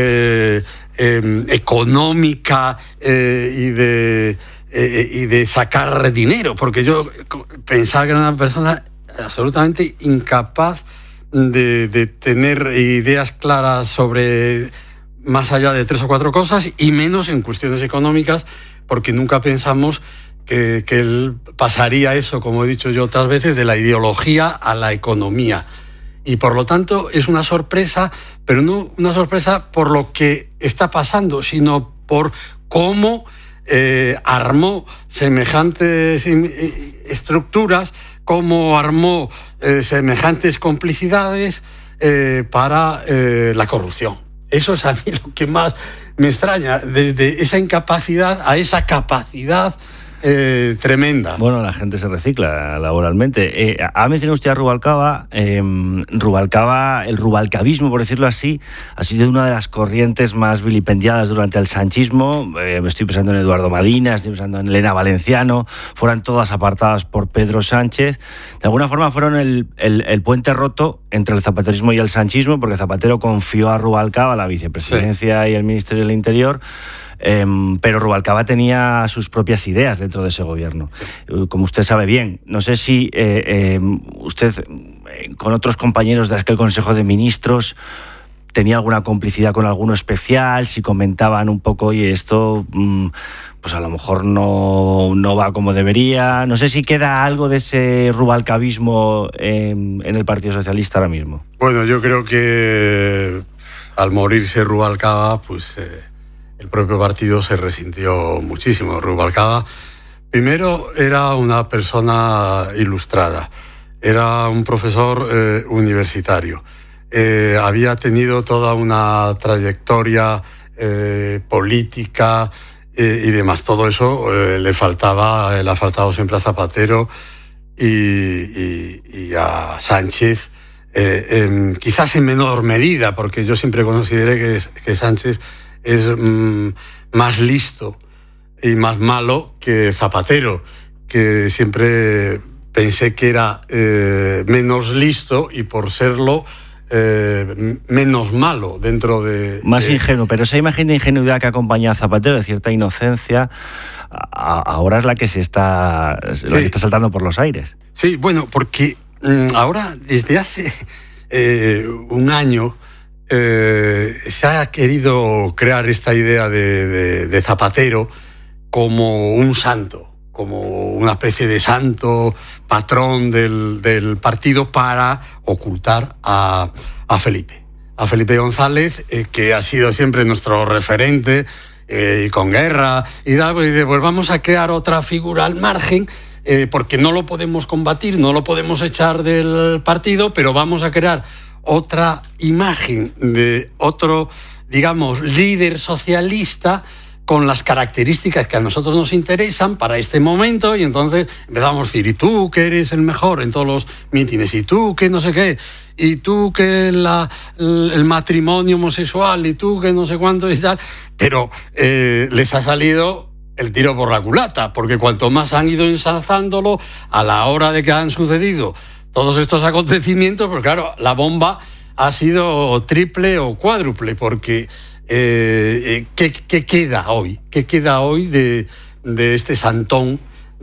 eh, eh, económica eh, y de Eh, y de sacar dinero, porque yo pensaba que era una persona absolutamente incapaz de, de tener ideas claras sobre más allá de tres o cuatro cosas, y menos en cuestiones económicas, porque nunca pensamos que, que él pasaría eso, como he dicho yo otras veces, de la ideología a la economía. Y por lo tanto es una sorpresa, pero no una sorpresa por lo que está pasando, sino por cómo Eh, armó semejantes estructuras, cómo armó eh, semejantes complicidades eh, para eh, la corrupción. Eso es a mí lo que más me extraña, desde esa incapacidad a esa capacidad Eh, tremenda. Bueno, la gente se recicla laboralmente. Eh, ha mencionado usted a Rubalcaba. Eh, Rubalcaba, el rubalcabismo, por decirlo así, ha sido una de las corrientes más vilipendiadas durante el sanchismo. Eh, estoy pensando en Eduardo Madina, estoy pensando en Elena Valenciano. Fueron todas apartadas por Pedro Sánchez. De alguna forma fueron el, el, el puente roto entre el zapaterismo y el sanchismo, porque Zapatero confió a Rubalcaba la vicepresidencia sí. y el Ministerio del Interior. Eh, pero Rubalcaba tenía sus propias ideas dentro de ese gobierno, como usted sabe bien. No sé si eh, eh, usted eh, con otros compañeros de aquel Consejo de Ministros tenía alguna complicidad con alguno especial, si comentaban un poco, oye, esto mmm, pues a lo mejor no, no va como debería. No sé si queda algo de ese rubalcabismo en, en el Partido Socialista ahora mismo. Bueno, yo creo que al morirse Rubalcaba, pues eh, el propio partido se resintió muchísimo. Rubalcaba, primero, era una persona ilustrada, era un profesor eh, universitario, eh, había tenido toda una trayectoria eh, política eh, y demás. Todo eso eh, le faltaba, le ha faltado siempre a Zapatero y, y, y a Sánchez, eh, en, quizás en menor medida, porque yo siempre consideré que, que Sánchez es mm, más listo y más malo que Zapatero, que siempre pensé que era eh, menos listo y, por serlo, eh, menos malo dentro de... Más de... ingenuo, pero esa imagen de ingenuidad que acompaña a Zapatero, de cierta inocencia, a, ahora es la que se está, sí. la que está saltando por los aires. Sí, bueno, porque mm, ahora, desde hace eh, un año, Eh, se ha querido crear esta idea de, de, de Zapatero como un santo, como una especie de santo patrón del, del partido, para ocultar a, a Felipe. A Felipe González, eh, que ha sido siempre nuestro referente, eh, y con Guerra y tal, y de, pues vamos a crear otra figura al margen, eh, porque no lo podemos combatir, no lo podemos echar del partido, pero vamos a crear otra imagen de otro, digamos, líder socialista con las características que a nosotros nos interesan para este momento, y entonces empezamos a decir, y tú que eres el mejor en todos los mítines, y tú que no sé qué, y tú que la, el matrimonio homosexual, y tú que no sé cuánto y tal, pero eh, les ha salido el tiro por la culata, porque cuanto más han ido ensalzándolo, a la hora de que han sucedido todos estos acontecimientos, pues claro, la bomba ha sido triple o cuádruple, porque Eh, ¿qué, ¿qué queda hoy? ¿Qué queda hoy de, de este santón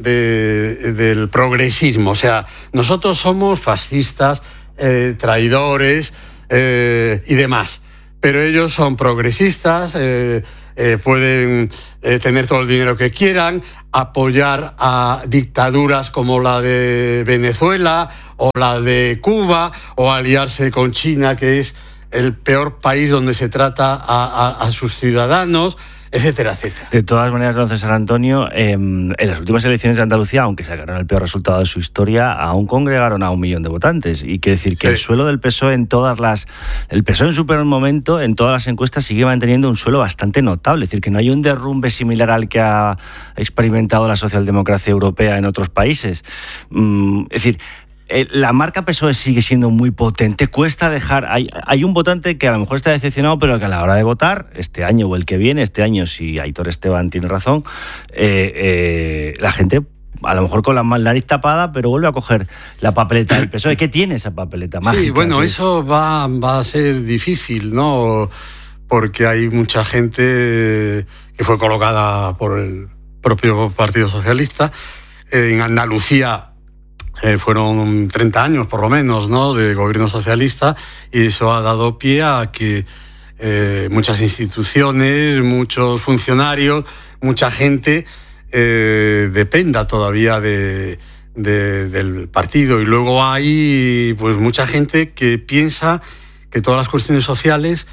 de, del progresismo? O sea, nosotros somos fascistas, eh, traidores eh, y demás, pero ellos son progresistas, eh, eh, pueden eh, tener todo el dinero que quieran, apoyar a dictaduras como la de Venezuela o la de Cuba, o aliarse con China, que es el peor país donde se trata a, a, a sus ciudadanos, etcétera, etcétera. De todas maneras, don César Antonio, eh, en las últimas elecciones de Andalucía, aunque sacaron el peor resultado de su historia, aún congregaron a un millón de votantes. Y quiere decir que sí, el suelo del P S O E en todas las... El P S O E en su peor momento, en todas las encuestas, sigue manteniendo un suelo bastante notable. Es decir, que no hay un derrumbe similar al que ha experimentado la socialdemocracia europea en otros países. Mm, es decir... La marca P S O E sigue siendo muy potente, cuesta dejar... Hay, hay un votante que a lo mejor está decepcionado, pero que a la hora de votar, este año o el que viene, este año, si Aitor Esteban tiene razón, eh, eh, la gente a lo mejor con la nariz tapada, pero vuelve a coger la papeleta del P S O E. ¿Qué tiene esa papeleta mágica? Sí, bueno, eso va, va a ser difícil, ¿no? Porque hay mucha gente que fue colocada por el propio Partido Socialista. En Andalucía Eh, fueron treinta años por lo menos, ¿no?, de gobierno socialista, y eso ha dado pie a que eh, muchas instituciones, muchos funcionarios, mucha gente eh, dependa todavía de, de, del partido. Y luego hay pues mucha gente que piensa que todas las cuestiones sociales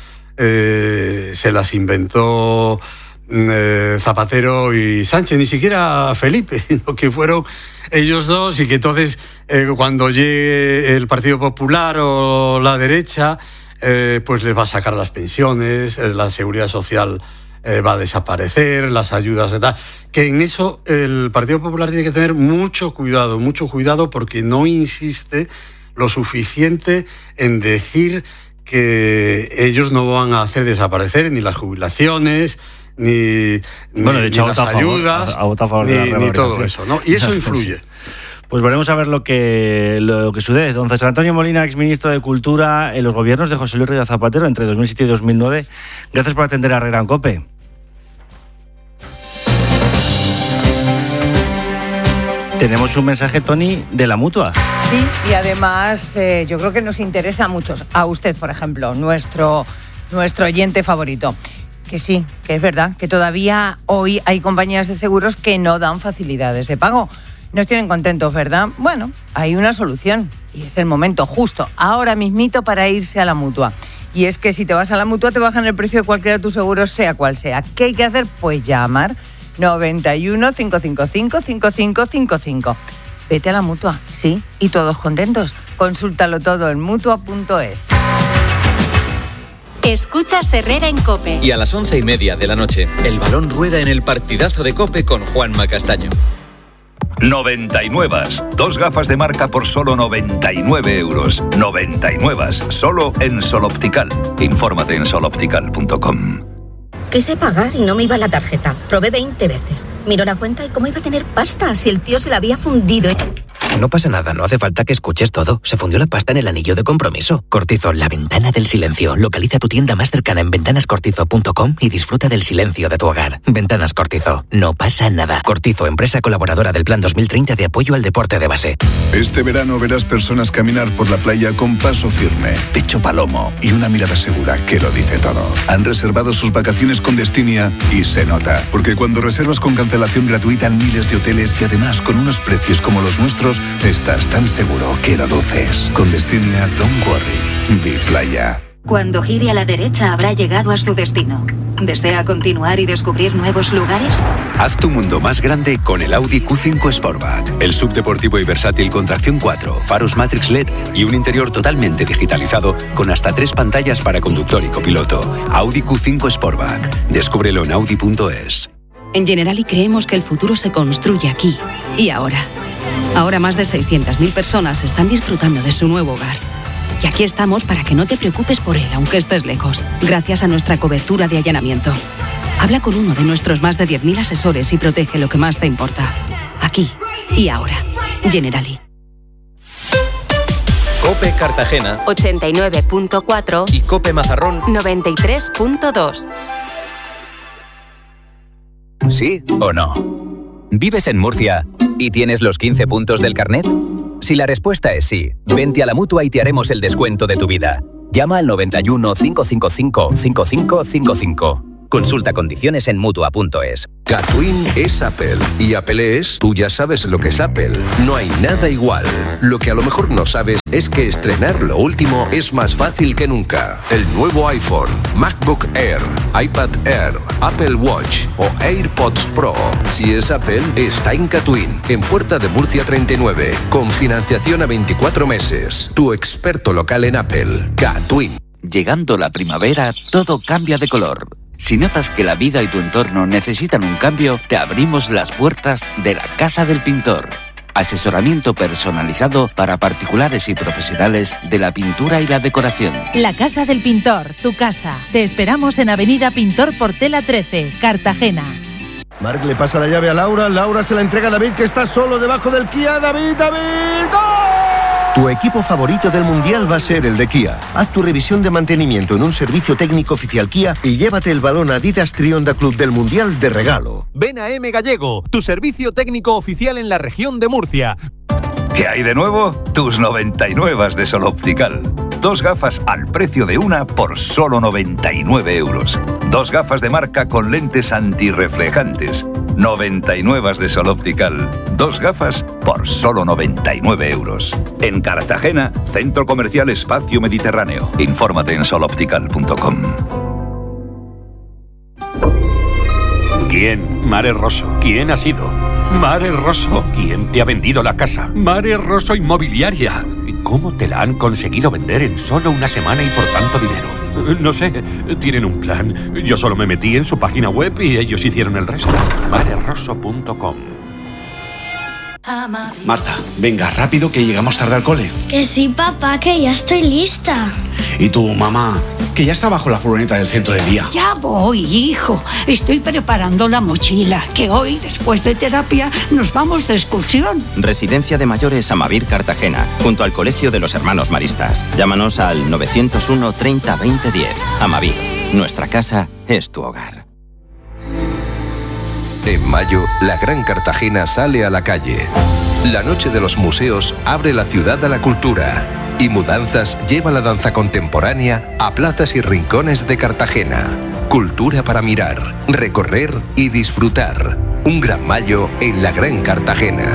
eh, se las inventó Eh, Zapatero y Sánchez, ni siquiera Felipe, sino que fueron ellos dos, y que entonces eh, cuando llegue el Partido Popular o la derecha, eh, pues les va a sacar las pensiones, eh, la seguridad social eh, va a desaparecer, las ayudas y tal. Que en eso el Partido Popular tiene que tener mucho cuidado, mucho cuidado, porque no insiste lo suficiente en decir que ellos no van a hacer desaparecer ni las jubilaciones, ni, bueno, de hecho, ni las ayudas, a votar a favor ni, de la ni todo eso, ¿no? Y eso influye. Pues veremos a ver lo que, lo que sucede. Don César Antonio Molina, exministro de Cultura en los gobiernos de José Luis Rodríguez Zapatero entre dos mil siete y dos mil nueve. Gracias por atender a Herrera en COPE. Tenemos un mensaje, Toni, de la Mutua. Sí, y además eh, yo creo que nos interesa a muchos. A usted, por ejemplo, nuestro, nuestro oyente favorito. Que sí, que es verdad, que todavía hoy hay compañías de seguros que no dan facilidades de pago. Nos tienen contentos, ¿verdad? Bueno, hay una solución y es el momento justo, ahora mismito, para irse a la Mutua. Y es que si te vas a la Mutua te bajan el precio de cualquiera de tus seguros, sea cual sea. ¿Qué hay que hacer? Pues llamar noventa y uno, cinco cinco cinco, cinco cinco cinco cinco. Vete a la Mutua, sí, y todos contentos. Consúltalo todo en mutua punto es. Escuchas Herrera en COPE. Y a las once y media de la noche, el balón rueda en el partidazo de COPE con Juanma Castaño. noventa y nueve. Dos gafas de marca por solo noventa y nueve euros. noventa y nueve. Solo en Sol Optical. Infórmate en sol optical punto com. Quise pagar y no me iba la tarjeta. Probé veinte veces. Miró la cuenta y cómo iba a tener pasta si el tío se la había fundido. No pasa nada, no hace falta que escuches todo. Se fundió la pasta en el anillo de compromiso. Cortizo, la ventana del silencio. Localiza tu tienda más cercana en ventanas cortizo punto com y disfruta del silencio de tu hogar. Ventanas Cortizo, no pasa nada. Cortizo, empresa colaboradora del Plan dos mil treinta de apoyo al deporte de base. Este verano verás personas caminar por la playa con paso firme, pecho palomo y una mirada segura que lo dice todo. Han reservado sus vacaciones con Destinia y se nota. Porque cuando reservas con cancelación gratuita en miles de hoteles y además con unos precios como los nuestros, estás tan seguro que lo luces. Con Destinia, don't worry. Vi playa. Cuando gire a la derecha habrá llegado a su destino. ¿Desea continuar y descubrir nuevos lugares? Haz tu mundo más grande con el Audi Q cinco Sportback. El subdeportivo y versátil con tracción cuatro, faros Matrix L E D y un interior totalmente digitalizado con hasta tres pantallas para conductor y copiloto. Audi Q cinco Sportback. Descúbrelo en audi punto es. En Generali creemos que el futuro se construye aquí y ahora. Ahora más de seiscientas mil personas están disfrutando de su nuevo hogar. Y aquí estamos para que no te preocupes por él, aunque estés lejos, gracias a nuestra cobertura de allanamiento. Habla con uno de nuestros más de diez mil asesores y protege lo que más te importa. Aquí y ahora. Generali. COPE Cartagena ochenta y nueve punto cuatro y COPE Mazarrón noventa y tres punto dos. ¿Sí o no? ¿Vives en Murcia y tienes los quince puntos del carnet? Si la respuesta es sí, vente a la Mutua y te haremos el descuento de tu vida. Llama al noventa y uno, cinco cinco cinco, cinco cinco cinco cinco. Consulta condiciones en Mutua punto es. Catwin es Apple y Apple es, tú ya sabes lo que es Apple. No hay nada igual. Lo que a lo mejor no sabes es que estrenar lo último es más fácil que nunca. El nuevo iPhone, MacBook Air, iPad Air, Apple Watch o AirPods Pro. Si es Apple, está en Catwin, en Puerta de Murcia treinta y nueve, con financiación a veinticuatro meses. Tu experto local en Apple, Catwin. Llegando la primavera, todo cambia de color. Si notas que la vida y tu entorno necesitan un cambio, te abrimos las puertas de la Casa del Pintor. Asesoramiento personalizado para particulares y profesionales de la pintura y la decoración. La Casa del Pintor, tu casa. Te esperamos en Avenida Pintor Portela trece, Cartagena. Marc le pasa la llave a Laura, Laura se la entrega a David, que está solo debajo del Kia. ¡David, David! ¡Gol! Tu equipo favorito del Mundial va a ser el de Kia. Haz tu revisión de mantenimiento en un servicio técnico oficial Kia y llévate el balón Adidas Trionda Club del Mundial de regalo. Ven a M Gallego, tu servicio técnico oficial en la región de Murcia. ¿Qué hay de nuevo? Tus noventa y nueve de Sol Optical. Dos gafas al precio de una por solo noventa y nueve euros. Dos gafas de marca con lentes antirreflejantes. noventa y nueve de Sol Optical. Dos gafas por solo noventa y nueve euros. En Cartagena, Centro Comercial Espacio Mediterráneo. Infórmate en sol optical punto com. ¿Quién? Mare Rosso. ¿Quién ha sido? Mare Rosso. ¿Quién te ha vendido la casa? Mare Rosso Inmobiliaria. ¿Cómo te la han conseguido vender en solo una semana y por tanto dinero? No sé, tienen un plan. Yo solo me metí en su página web y ellos hicieron el resto. mare rosso punto com. Marta, venga, rápido que llegamos tarde al cole. Que sí, papá, que ya estoy lista. Y tu mamá, que ya está bajo la furgoneta del centro de día. Ya voy, hijo. Estoy preparando la mochila, que hoy, después de terapia, nos vamos de excursión. Residencia de Mayores Amavir Cartagena, junto al Colegio de los Hermanos Maristas. Llámanos al novecientos uno, treinta, veinte, diez. Amavir, nuestra casa es tu hogar. En mayo, la Gran Cartagena sale a la calle. La Noche de los Museos abre la ciudad a la cultura. Y Mudanzas lleva la danza contemporánea a plazas y rincones de Cartagena. Cultura para mirar, recorrer y disfrutar. Un gran mayo en la Gran Cartagena.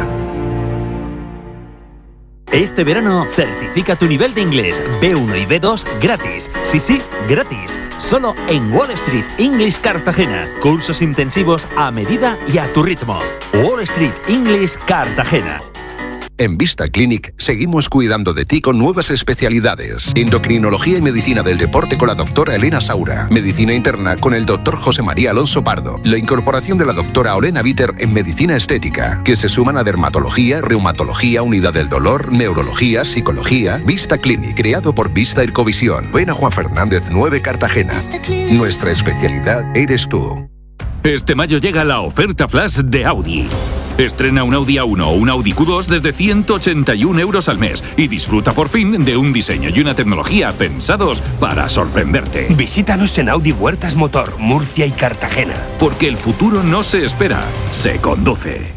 Este verano, certifica tu nivel de inglés B uno y B dos gratis. Sí, sí, gratis. Solo en Wall Street English Cartagena. Cursos intensivos a medida y a tu ritmo. Wall Street English Cartagena. En Vista Clinic seguimos cuidando de ti con nuevas especialidades. Endocrinología y medicina del deporte con la doctora Elena Saura. Medicina interna con el doctor José María Alonso Pardo. La incorporación de la doctora Olena Viter en medicina estética, que se suman a dermatología, reumatología, unidad del dolor, neurología, psicología. Vista Clinic, creado por Vista Ircovisión. Ven a Juan Fernández nueve Cartagena. Nuestra especialidad eres tú. Este mayo llega la oferta flash de Audi. Estrena un Audi A uno o un Audi Q dos desde ciento ochenta y un euros al mes y disfruta por fin de un diseño y una tecnología pensados para sorprenderte. Visítanos en Audi Huertas Motor, Murcia y Cartagena. Porque el futuro no se espera, se conduce.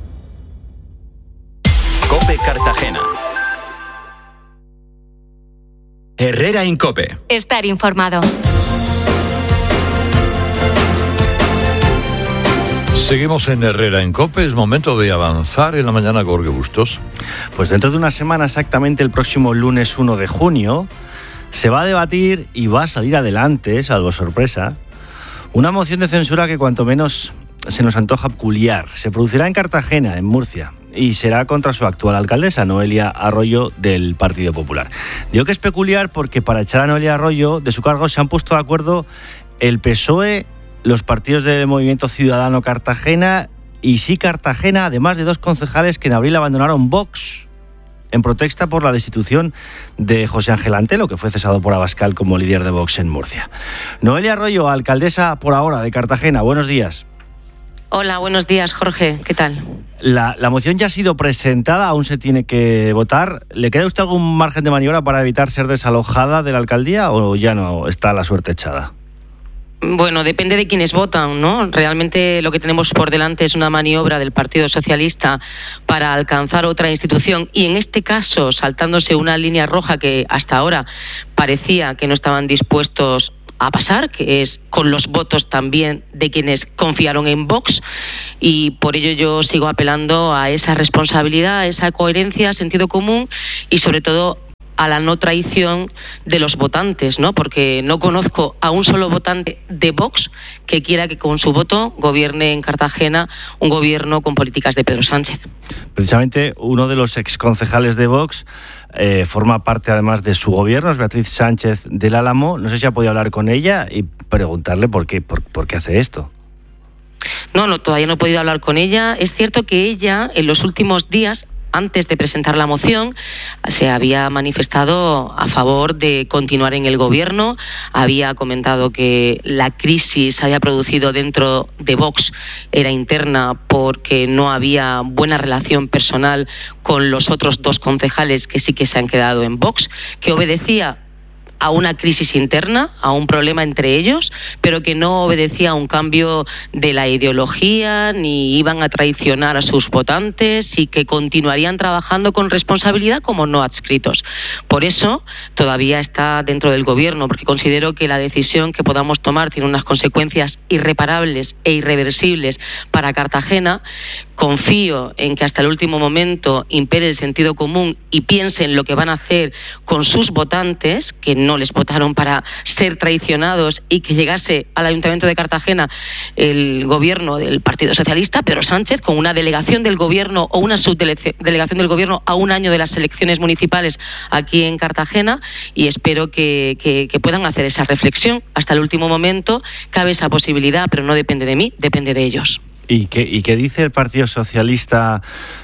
COPE Cartagena. Herrera Incope. Estar informado. Seguimos en Herrera en COPE, es momento de avanzar en la mañana, Jorge Bustos. Pues dentro de una semana, exactamente el próximo lunes uno de junio, Se va a debatir y va a salir adelante, salvo sorpresa, una moción de censura que cuanto menos se nos antoja peculiar. Se producirá en Cartagena, en Murcia, y será contra su actual alcaldesa, Noelia Arroyo, del Partido Popular. Digo que es peculiar porque para echar a Noelia Arroyo de su cargo se han puesto de acuerdo el P S O E, los partidos del Movimiento Ciudadano Cartagena y Sí Cartagena, además de dos concejales que en abril abandonaron Vox en protesta por la destitución de José Ángel Antelo, que fue cesado por Abascal como líder de Vox en Murcia. Noelia Arroyo, alcaldesa por ahora de Cartagena, buenos días. Hola, buenos días, Jorge. ¿Qué tal? La, la moción ya ha sido presentada, aún se tiene que votar. ¿Le queda a usted algún margen de maniobra para evitar ser desalojada de la alcaldía o ya no está la suerte echada? Bueno, depende de quienes votan, ¿no? Realmente lo que tenemos por delante es una maniobra del Partido Socialista para alcanzar otra institución y en este caso saltándose una línea roja que hasta ahora parecía que no estaban dispuestos a pasar, que es con los votos también de quienes confiaron en Vox, y por ello yo sigo apelando a esa responsabilidad, a esa coherencia, sentido común y sobre todo a la no traición de los votantes, ¿no? Porque no conozco a un solo votante de Vox que quiera que con su voto gobierne en Cartagena un gobierno con políticas de Pedro Sánchez. Precisamente uno de los exconcejales de Vox eh, forma parte además de su gobierno, es Beatriz Sánchez del Álamo. No sé si ha podido hablar con ella y preguntarle por qué, por, por qué hace esto. No, no, todavía no he podido hablar con ella. Es cierto que ella en los últimos días, antes de presentar la moción, se había manifestado a favor de continuar en el gobierno, había comentado que la crisis había producido dentro de Vox era interna porque no había buena relación personal con los otros dos concejales que sí que se han quedado en Vox, que obedecía a una crisis interna, a un problema entre ellos, pero que no obedecía a un cambio de la ideología, ni iban a traicionar a sus votantes y que continuarían trabajando con responsabilidad como no adscritos. Por eso todavía está dentro del gobierno, porque considero que la decisión que podamos tomar tiene unas consecuencias irreparables e irreversibles para Cartagena. Confío en que hasta el último momento impere el sentido común y piensen lo que van a hacer con sus votantes, que no les votaron para ser traicionados, y que llegase al Ayuntamiento de Cartagena el gobierno del Partido Socialista, Pedro Sánchez, con una delegación del gobierno o una subdelegación del gobierno a un año de las elecciones municipales aquí en Cartagena, y espero que, que, que puedan hacer esa reflexión. Hasta el último momento cabe esa posibilidad, pero no depende de mí, depende de ellos. ¿Y qué, ¿Y qué dice el Partido Socialista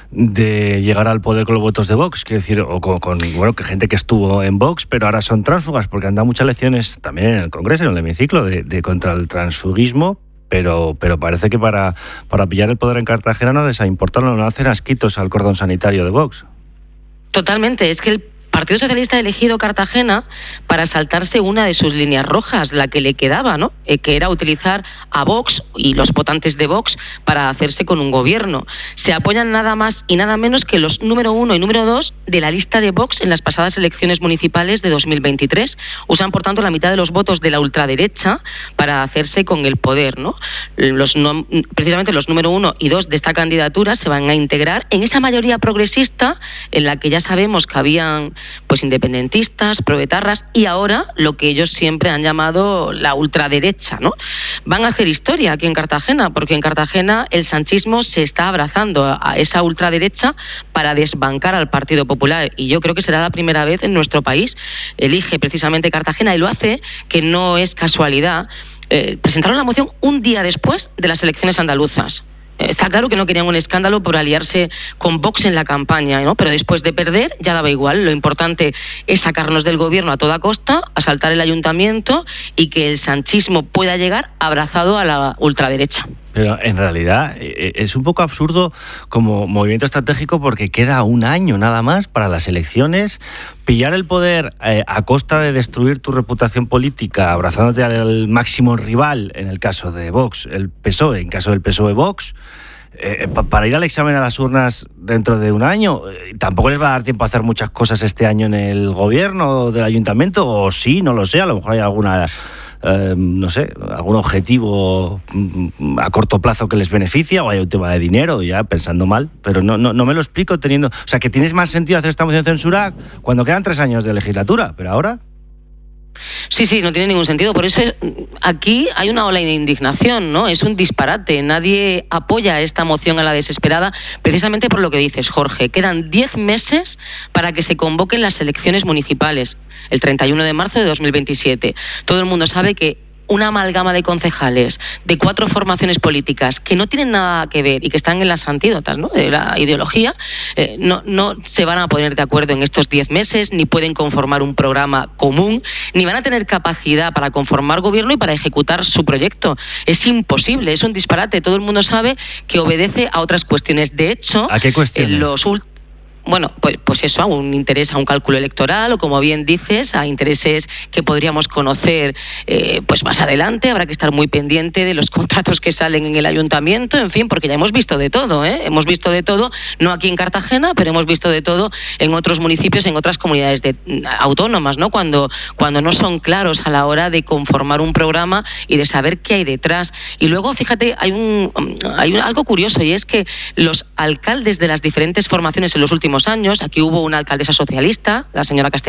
de llegar al poder con los votos de Vox? Quiero decir, o con, con bueno, que gente que estuvo en Vox, pero ahora son tránsfugas, porque han dado muchas lecciones también en el Congreso, en el hemiciclo, de, de contra el transfugismo, pero, pero parece que para, para pillar el poder en Cartagena no les ha importado, no hacen asquitos al cordón sanitario de Vox. Totalmente, es que el Partido Socialista ha elegido Cartagena para saltarse una de sus líneas rojas, la que le quedaba, ¿no? Eh, que era utilizar a Vox y los votantes de Vox para hacerse con un gobierno. Se apoyan nada más y nada menos que los número uno y número dos de la lista de Vox en las pasadas elecciones municipales de dos mil veintitrés. Usan, por tanto, la mitad de los votos de la ultraderecha para hacerse con el poder, ¿no? Los no, precisamente los número uno y dos de esta candidatura se van a integrar en esa mayoría progresista en la que ya sabemos que habían pues independentistas, proetarras y ahora lo que ellos siempre han llamado la ultraderecha, ¿no? Van a hacer historia aquí en Cartagena, porque en Cartagena el sanchismo se está abrazando a esa ultraderecha para desbancar al Partido Popular, y yo creo que será la primera vez en nuestro país. Elige precisamente Cartagena y lo hace, que no es casualidad. Eh, presentaron la moción un día después de las elecciones andaluzas. Está claro que no querían un escándalo por aliarse con Vox en la campaña, ¿no? Pero después de perder ya daba igual. Lo importante es sacarnos del gobierno a toda costa, asaltar el ayuntamiento y que el sanchismo pueda llegar abrazado a la ultraderecha. Pero en realidad es un poco absurdo como movimiento estratégico, porque queda un año nada más para las elecciones. Pillar el poder eh, a costa de destruir tu reputación política, abrazándote al máximo rival, en el caso de Vox, el P S O E, en caso del P S O E Vox, eh, pa- para ir al examen a las urnas dentro de un año. Eh, tampoco les va a dar tiempo a hacer muchas cosas este año en el gobierno del ayuntamiento, o sí, no lo sé, a lo mejor hay alguna... Eh, no sé, algún objetivo a corto plazo que les beneficia, o hay un tema de dinero, ya pensando mal, pero no, no, no me lo explico teniendo... O sea, que tienes más sentido hacer esta moción de censura cuando quedan tres años de legislatura, pero ahora... Sí, sí, no tiene ningún sentido. Por eso aquí hay una ola de indignación, ¿no? Es un disparate. Nadie apoya esta moción a la desesperada, precisamente por lo que dices, Jorge. Quedan diez meses para que se convoquen las elecciones municipales, el treinta y uno de marzo de dos mil veintisiete. Todo el mundo sabe que una amalgama de concejales de cuatro formaciones políticas que no tienen nada que ver y que están en las antídotas, ¿no?, de la ideología, eh, no, no se van a poner de acuerdo en estos diez meses, ni pueden conformar un programa común, ni van a tener capacidad para conformar gobierno y para ejecutar su proyecto. Es imposible, es un disparate. Todo el mundo sabe que obedece a otras cuestiones. De hecho, ¿a qué cuestiones? En los últimos Bueno, pues, pues eso, a un interés, a un cálculo electoral, o como bien dices, a intereses que podríamos conocer eh, pues más adelante. Habrá que estar muy pendiente de los contratos que salen en el ayuntamiento, en fin, porque ya hemos visto de todo, ¿eh? Hemos visto de todo, no aquí en Cartagena, pero hemos visto de todo en otros municipios, en otras comunidades de, autónomas, ¿no? Cuando, cuando no son claros a la hora de conformar un programa y de saber qué hay detrás. Y luego, fíjate, hay un, hay un, algo curioso, y es que los alcaldes de las diferentes formaciones en los últimos años, aquí hubo una alcaldesa socialista, la señora Castellano,